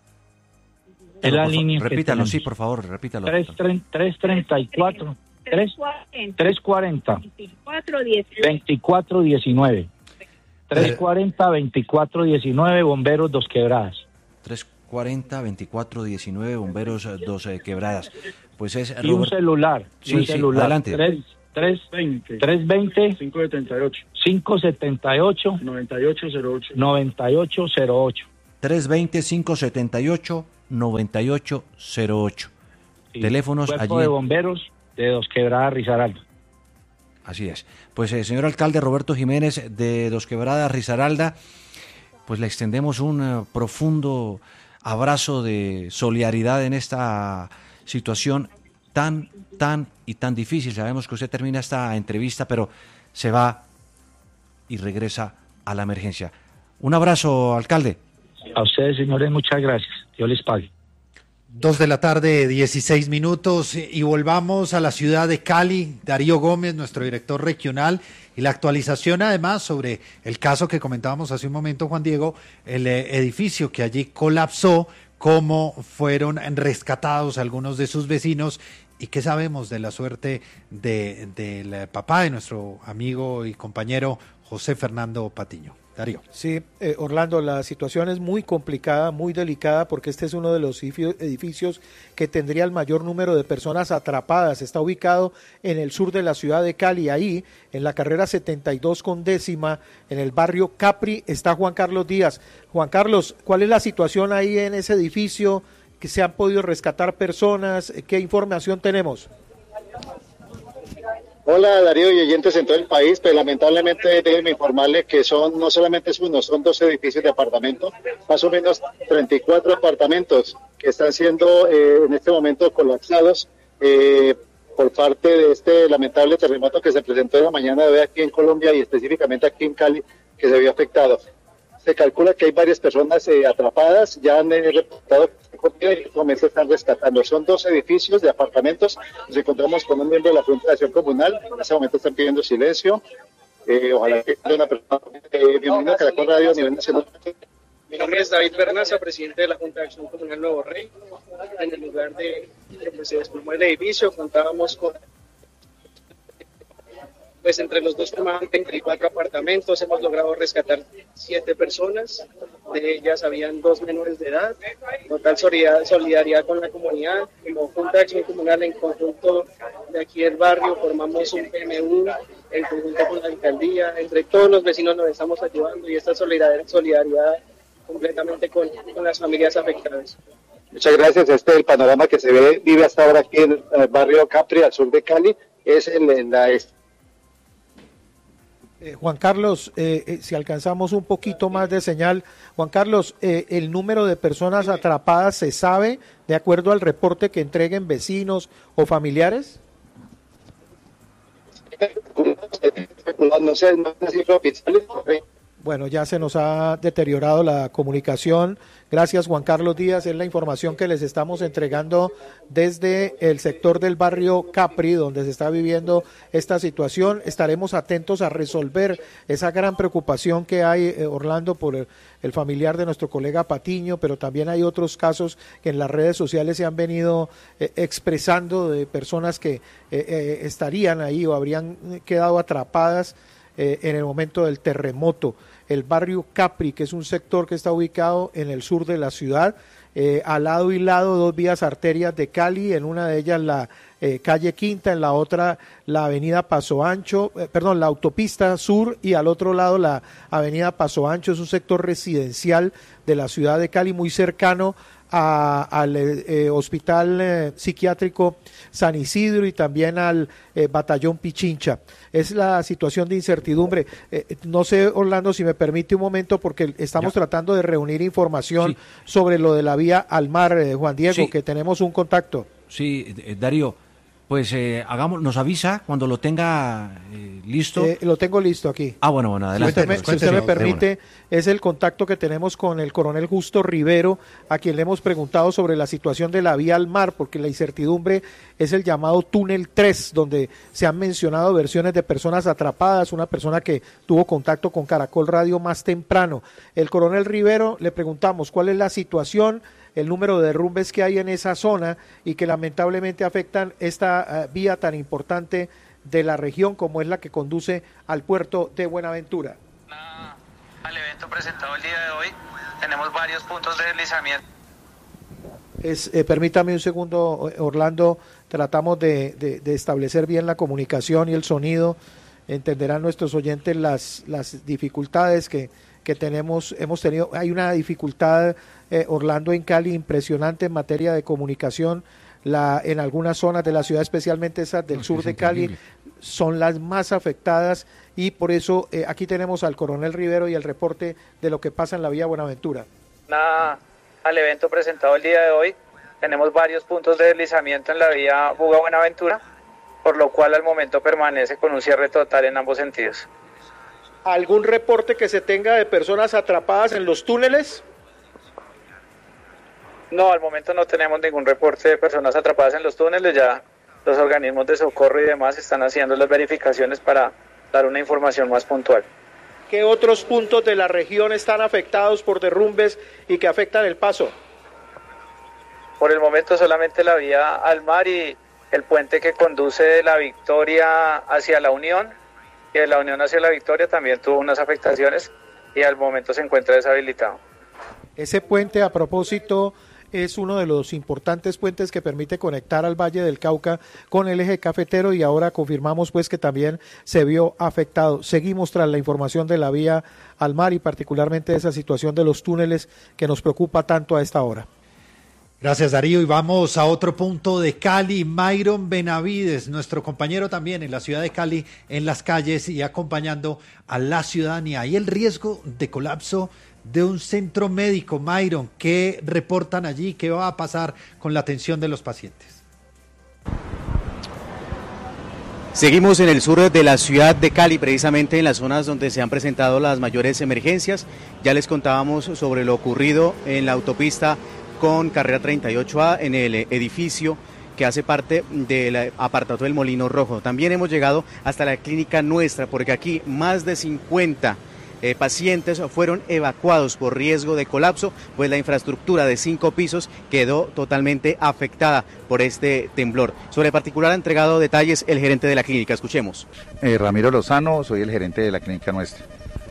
Es la línea. Repítalo, sí, por favor, repítalo. tres treinta y cuatro, tres cuarenta, veinticuatro diecinueve. tres cuarenta, veinticuatro diecinueve, Bomberos Dos Quebradas. tres cuarenta, veinticuatro diecinueve, Bomberos Dos eh, Quebradas. Pues es y un celular. Sí, un sí, celular. adelante. tres veinte, cinco setenta y ocho, cinco setenta y ocho, noventa y ocho cero ocho. noventa y ocho cero ocho. tres veinte, cinco setenta y ocho, noventa y ocho cero ocho. Sí. Teléfonos Cuerpo allí. de Bomberos de Dos Quebradas, Risaralda. Así es. Pues, eh, señor alcalde Roberto Jiménez de Dos Quebradas, Risaralda, pues le extendemos un uh, profundo abrazo de solidaridad en esta situación tan, tan y tan difícil. Sabemos que usted termina esta entrevista, pero se va y regresa a la emergencia. Un abrazo, alcalde. A ustedes, señores, muchas gracias. Dios les pague. Dos de la tarde, dieciséis minutos, y volvamos a la ciudad de Cali. Darío Gómez, nuestro director regional, y la actualización además sobre el caso que comentábamos hace un momento, Juan Diego, el eh, edificio que allí colapsó, cómo fueron rescatados algunos de sus vecinos y qué sabemos de la suerte de, del papá de nuestro amigo y compañero José Fernando Patiño. Darío. Sí, eh, Orlando, la situación es muy complicada, muy delicada, porque este es uno de los edificios que tendría el mayor número de personas atrapadas. Está ubicado en el sur de la ciudad de Cali, ahí en la carrera setenta y dos con décima, en el barrio Capri, está Juan Carlos Díaz. Juan Carlos, ¿cuál es la situación ahí en ese edificio? ¿Que se han podido rescatar personas? ¿Qué información tenemos? Hola Darío y oyentes en todo el país, pues lamentablemente déjenme informarles que son no solamente es uno, son dos edificios de apartamentos, más o menos treinta y cuatro apartamentos que están siendo eh, en este momento colapsados eh, por parte de este lamentable terremoto que se presentó en la mañana de hoy aquí en Colombia y específicamente aquí en Cali, que se vio afectado. Se calcula que hay varias personas eh, atrapadas, ya han eh, reportado que en este momento están rescatando. Son dos edificios de apartamentos. Nos encontramos con un miembro de la Junta de Acción Comunal. En este momento están pidiendo silencio. Eh, ojalá que haya una persona. Eh, bienvenido a Caracol Radio a nivel nacional. Mi nombre es David Bernaza, presidente de la Junta de Acción Comunal Nuevo Rey. En el lugar de que pues, se desplomó el edificio, contábamos con. Pues entre los dos formaban treinta y cuatro apartamentos, hemos logrado rescatar siete personas, de ellas habían dos menores de edad, total solidaridad, solidaridad con la comunidad, como Junta de Acción Comunal en conjunto de aquí del barrio, formamos un P M U en conjunto con la alcaldía, entre todos los vecinos nos estamos ayudando y esta solidaridad, solidaridad completamente con, con las familias afectadas. Muchas gracias, este es el panorama que se ve, vive hasta ahora aquí en el barrio Capri, al sur de Cali, es en, en la... Eh, Juan Carlos, eh, eh, si alcanzamos un poquito más de señal, Juan Carlos, eh, el número de personas atrapadas se sabe de acuerdo al reporte que entreguen vecinos o familiares. No sé, no sé si oficiales. Bueno, ya se nos ha deteriorado la comunicación. Gracias, Juan Carlos Díaz. Es la información que les estamos entregando desde el sector del barrio Capri, donde se está viviendo esta situación. Estaremos atentos a resolver esa gran preocupación que hay, eh, Orlando, por el, el familiar de nuestro colega Patiño, pero también hay otros casos que en las redes sociales se han venido eh, expresando de personas que eh, eh, estarían ahí o habrían quedado atrapadas Eh, en el momento del terremoto. El barrio Capri, que es un sector que está ubicado en el sur de la ciudad, eh, al lado y lado dos vías arterias de Cali, en una de ellas la eh, calle Quinta, en la otra la avenida Paso Ancho, eh, perdón, la autopista sur, y al otro lado la avenida Paso Ancho. Es un sector residencial de la ciudad de Cali muy cercano a, al eh, Hospital eh, Psiquiátrico San Isidro y también al eh, Batallón Pichincha. Es la situación de incertidumbre. Eh, no sé, Orlando, si me permite un momento, porque estamos ya. tratando de reunir información sí. sobre lo de la vía al mar, eh, Juan Diego, sí. que tenemos un contacto. Sí, eh, Darío. Pues eh, hagamos, nos avisa cuando lo tenga eh, listo. Eh, lo tengo listo aquí. Ah, bueno, bueno, adelante. Si usted me, si usted me permite, es el contacto que tenemos con el coronel Justo Rivero, a quien le hemos preguntado sobre la situación de la vía al mar, porque la incertidumbre es el llamado túnel tres, donde se han mencionado versiones de personas atrapadas, una persona que tuvo contacto con Caracol Radio más temprano. El coronel Rivero le preguntamos cuál es la situación, el número de derrumbes que hay en esa zona y que lamentablemente afectan esta uh, vía tan importante de la región como es la que conduce al puerto de Buenaventura. Al evento presentado el día de hoy tenemos varios puntos de deslizamiento. Es, eh, permítame un segundo, Orlando, tratamos de, de, de establecer bien la comunicación y el sonido. Entenderán nuestros oyentes las, las dificultades que, que tenemos, hemos tenido. Hay una dificultad, eh, Orlando, en Cali, impresionante en materia de comunicación. La, en algunas zonas de la ciudad, especialmente esas del no, sur de Cali, increíble. Son las más afectadas y por eso eh, aquí tenemos al coronel Rivero y el reporte de lo que pasa en la vía Buenaventura. Nada, al evento presentado el día de hoy tenemos varios puntos de deslizamiento en la vía Buga-Buenaventura, por lo cual al momento permanece con un cierre total en ambos sentidos. ¿Algún reporte que se tenga de personas atrapadas en los túneles? No, al momento no tenemos ningún reporte de personas atrapadas en los túneles, ya los organismos de socorro y demás están haciendo las verificaciones para dar una información más puntual. ¿Qué otros puntos de la región están afectados por derrumbes y que afectan el paso? Por el momento solamente la vía al mar y el puente que conduce de La Victoria hacia La Unión, y de La Unión hacia La Victoria también tuvo unas afectaciones y al momento se encuentra deshabilitado. Ese puente, a propósito, es uno de los importantes puentes que permite conectar al Valle del Cauca con el eje cafetero y ahora confirmamos pues que también se vio afectado. Seguimos tras la información de la vía al mar y particularmente esa situación de los túneles que nos preocupa tanto a esta hora. Gracias, Darío, y vamos a otro punto de Cali. Myron Benavides, nuestro compañero también en la ciudad de Cali, en las calles y acompañando a la ciudadanía. Hay el riesgo de colapso de un centro médico. Myron, ¿qué reportan allí? ¿Qué va a pasar con la atención de los pacientes? Seguimos en el sur de la ciudad de Cali, precisamente en las zonas donde se han presentado las mayores emergencias. Ya les contábamos sobre lo ocurrido en la autopista con carrera treinta y ocho A en el edificio que hace parte del apartado del Molino Rojo. También hemos llegado hasta la clínica nuestra, porque aquí más de cincuenta eh, pacientes fueron evacuados por riesgo de colapso, pues la infraestructura de cinco pisos quedó totalmente afectada por este temblor. Sobre el particular ha entregado detalles el gerente de la clínica. Escuchemos. Eh, Ramiro Lozano, soy el gerente de la clínica nuestra.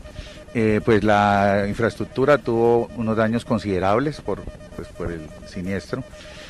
Eh, pues la infraestructura tuvo unos daños considerables por, pues, por el siniestro.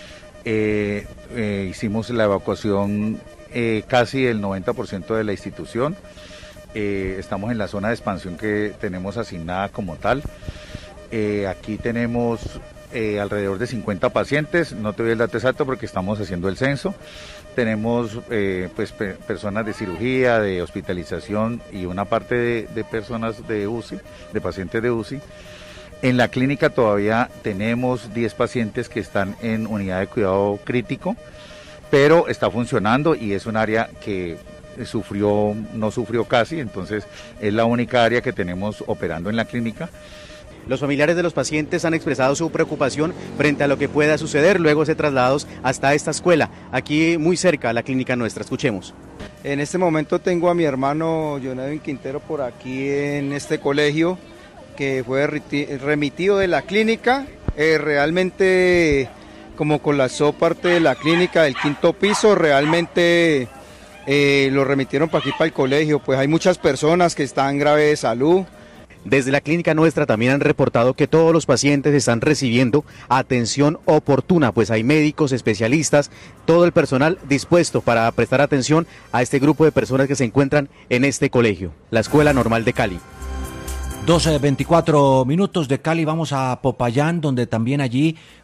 Eh, eh, hicimos la evacuación eh, casi el noventa por ciento de la institución. Eh, estamos en la zona de expansión que tenemos asignada como tal. Eh, aquí tenemos eh, alrededor de cincuenta pacientes, no te doy el dato exacto porque estamos haciendo el censo. Tenemos eh, pues pe personas de cirugía, de hospitalización y una parte de, de personas de U C I, de pacientes de U C I. En la clínica todavía tenemos diez pacientes que están en unidad de cuidado crítico, pero está funcionando y es un área que sufrió, no sufrió casi, entonces es la única área que tenemos operando en la clínica. Los familiares de los pacientes han expresado su preocupación frente a lo que pueda suceder luego de ser trasladados hasta esta escuela, aquí muy cerca a la clínica nuestra. Escuchemos. En este momento tengo a mi hermano Jonathan Quintero por aquí en este colegio, que fue remitido de la clínica. Eh, realmente, como colapsó parte de la clínica del quinto piso, realmente eh, lo remitieron para aquí, para el colegio. Pues hay muchas personas que están grave de salud. Desde la clínica nuestra también han reportado que todos los pacientes están recibiendo atención oportuna, pues hay médicos, especialistas, todo el personal dispuesto para prestar atención a este grupo de personas que se encuentran en este colegio, la Escuela Normal de Cali. doce veinticuatro minutos de Cali, vamos a Popayán, donde también allí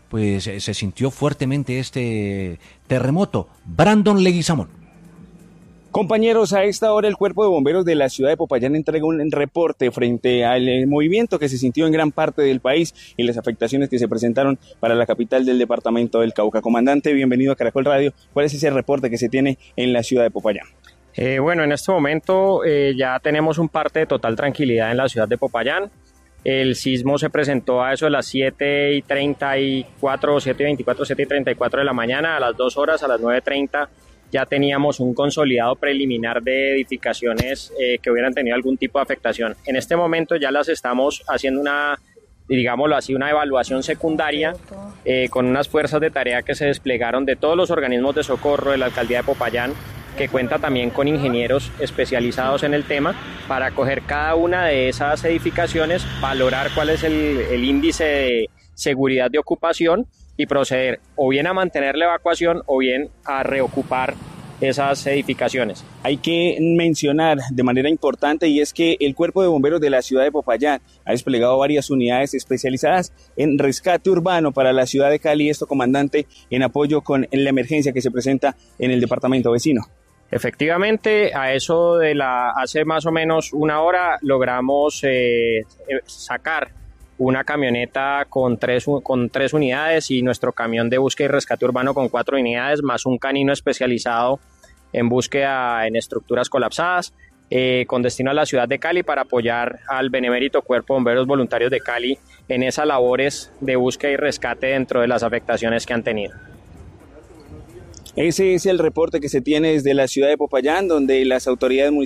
pues se sintió fuertemente este terremoto. Brandon Leguizamón. Compañeros, a esta hora el Cuerpo de Bomberos de la ciudad de Popayán entrega un reporte frente al movimiento que se sintió en gran parte del país y las afectaciones que se presentaron para la capital del departamento del Cauca. Comandante, bienvenido a Caracol Radio. ¿Cuál es ese reporte que se tiene en la ciudad de Popayán? Eh, bueno, en este momento eh, ya tenemos un parte de total tranquilidad en la ciudad de Popayán. El sismo se presentó a eso de las siete y treinta y cuatro, siete y veinticuatro, siete y treinta y cuatro de la mañana. A las dos horas, a las nueve y treinta, ya teníamos un consolidado preliminar de edificaciones eh, que hubieran tenido algún tipo de afectación. En este momento ya las estamos haciendo una, digámoslo así, una evaluación secundaria eh, con unas fuerzas de tarea que se desplegaron de todos los organismos de socorro de la alcaldía de Popayán, que cuenta también con ingenieros especializados en el tema, para coger cada una de esas edificaciones, valorar cuál es el, el índice de seguridad de ocupación y proceder o bien a mantener la evacuación o bien a reocupar esas edificaciones. Hay que mencionar de manera importante, y es que el Cuerpo de Bomberos de la ciudad de Popayán ha desplegado varias unidades especializadas en rescate urbano para la ciudad de Cali. Esto, comandante, en apoyo con la emergencia que se presenta en el departamento vecino. Efectivamente, a eso de la hace más o menos una hora logramos eh, sacar una camioneta con tres, con tres unidades y nuestro camión de búsqueda y rescate urbano con cuatro unidades, más un canino especializado en búsqueda en estructuras colapsadas, eh, con destino a la ciudad de Cali para apoyar al benemérito Cuerpo de Bomberos Voluntarios de Cali en esas labores de búsqueda y rescate dentro de las afectaciones que han tenido. Ese es el reporte que se tiene desde la ciudad de Popayán, donde las autoridades municipales